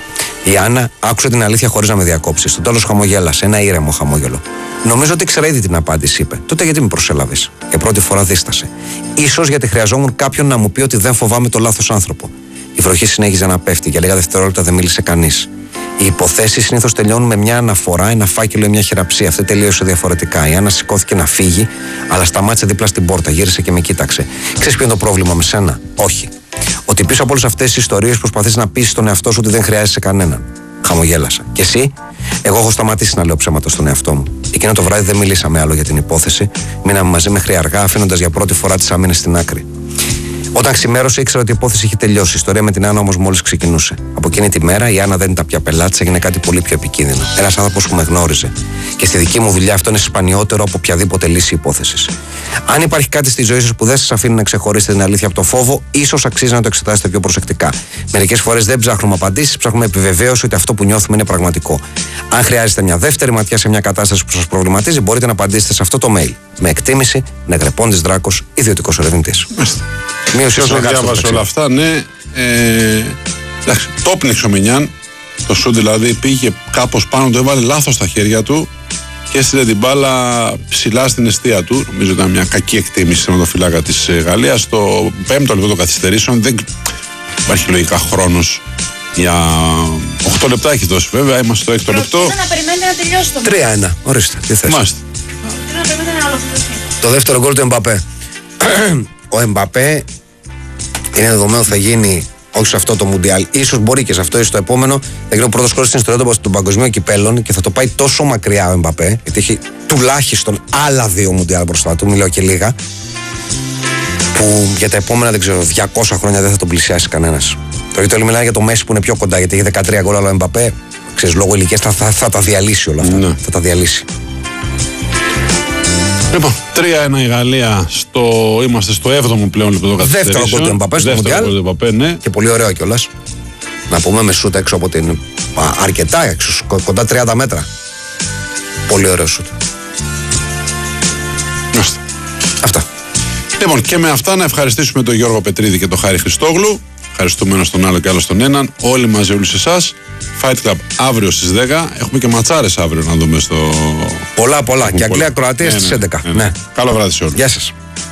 Η Άννα άκουσε την αλήθεια χωρίς να με διακόψει. Στο τέλος χαμογέλασε, ένα ήρεμο χαμόγελο. Νομίζω ότι ήξερα ήδη την απάντηση, είπε. Τότε γιατί με προσέλαβες? Για πρώτη φορά δίστασε. Ίσως γιατί χρειαζόμουν κάποιον να μου πει ότι δεν φοβάμαι το λάθος άνθρωπο. Η βροχή συνέχιζε να πέφτει, για λίγα δευτερόλεπτα δεν μίλησε κανείς. Οι υποθέσεις συνήθως τελειώνουν με μια αναφορά, ένα φάκελο ή μια χειραψία. Αυτή τελείωσε διαφορετικά. Η Άννα σηκώθηκε να φύγει, αλλά σταμάτησε δίπλα στην πόρτα, γύρισε και με κοίταξε. Ξέρεις ποιο είναι το πρόβλημα με σένα? Όχι. Ότι πίσω από όλες αυτές τις ιστορίες προσπαθείς να πείσεις τον εαυτό σου ότι δεν χρειάζεσαι κανέναν. Χαμογέλασα. Και εσύ? Εγώ έχω σταματήσει να λέω ψέματα στον εαυτό μου. Εκείνο το βράδυ δεν μιλήσαμε άλλο για την υπόθεση. Μείναμε μαζί μέχρι αργά, αφήνοντας για πρώτη φορά τις άμυνες στην άκρη. Όταν ξημέρωσε, ήξερα ότι η υπόθεση είχε τελειώσει. Η ιστορία με την Άννα όμως μόλις ξεκινούσε. Από εκείνη τη μέρα η Άννα δεν ήταν πια πελάτης, έγινε κάτι πολύ πιο επικίνδυνο. Ένας άνθρωπος που με γνώριζε. Και στη δική μου δουλειά αυτό είναι σπανιότερο από οποιαδήποτε λύση υπόθεσης. Αν υπάρχει κάτι στη ζωή σας που δεν σας αφήνει να ξεχωρίσετε την αλήθεια από το φόβο, ίσως αξίζει να το εξετάσετε πιο προσεκτικά. Μερικές φορές δεν ψάχνουμε απαντήσεις, ψάχνουμε επιβεβαίωση ότι αυτό που νιώθουμε είναι πραγματικό. Αν χρειάζεται μια δεύτερη ματιά σε μια κατάσταση που σας προβληματίζει, μπορείτε να απαντήσετε σε αυτό το mail. Με εκτίμηση, Νεγρεπόντης Δράκος, ιδιωτικός ερευνητής. Μείωση όσο διάβασα όλα αυτά, ναι. Ε, εντάξει, το πνίξε ο Μινιάν. Το σου δηλαδή πήγε κάπως πάνω, το έβαλε λάθος στα χέρια του και έστειλε την μπάλα ψηλά στην εστία του. Νομίζω ήταν μια κακή εκτίμηση στον ματοφυλάκα της Γαλλίας. Στο πέμπτο λεπτό των καθυστερήσεων δεν υπάρχει λογικά χρόνος για οκτώ λεπτά έχει δώσει βέβαια. Είμαστε στο έκτο λεπτό. Να περιμένετε να τελειώσει το τρία ένα. Ορίστε, τι θες? Είμαστε. Το δεύτερο γκολ του Εμπαπέ. Ο Εμπαπέ είναι δεδομένο θα γίνει όχι σε αυτό το Μουντιάλ, ίσως μπορεί και σε αυτό ή στο επόμενο. Δεν ξέρω, ο πρώτος σκόρερ στην ιστορία των παγκοσμίων κυπέλων και θα το πάει τόσο μακριά ο Εμπαπέ, γιατί έχει τουλάχιστον άλλα δύο Μουντιάλ μπροστά του, μιλάω και λίγα, που για τα επόμενα δεν ξέρω, διακόσια χρόνια δεν θα τον πλησιάσει κανένας. Το ίδιο μιλάει για το Μέση που είναι πιο κοντά, γιατί έχει δεκατρία γκολ, αλλά ο Εμπαπέ, ξέρεις, λόγω ηλικίας θα, θα, θα τα διαλύσει όλα αυτά. Ναι. Θα τα διαλύσει. Λοιπόν, τρία ένα η Γαλλία, στο... είμαστε στο έβδομο πλέον λεπτό καθυστερήσεων. Δεύτερο γκολ του Εμπαπέ στο Μουντιάλ. Ναι. Και πολύ ωραίο κιόλας. Να πούμε με σούτ έξω από την. Αρκετά έξω, κοντά τριάντα μέτρα. Πολύ ωραίο σούτ. Μάλιστα. Αυτά. Λοιπόν, και με αυτά να ευχαριστήσουμε τον Γιώργο Πετρίδη και τον Χάρη Χριστόγλου. Ευχαριστούμε ένα τον άλλο και άλλο τον έναν. Όλοι μαζί, όλους εσάς. Fight Club αύριο στις δέκα. Έχουμε και ματσάρες αύριο να δούμε στο. Πολλά, πολλά. Και Αγγλία Κροατία στις έντεκα. Ναι, ναι. Ναι. Καλό βράδυ σε όλους. Γεια σας.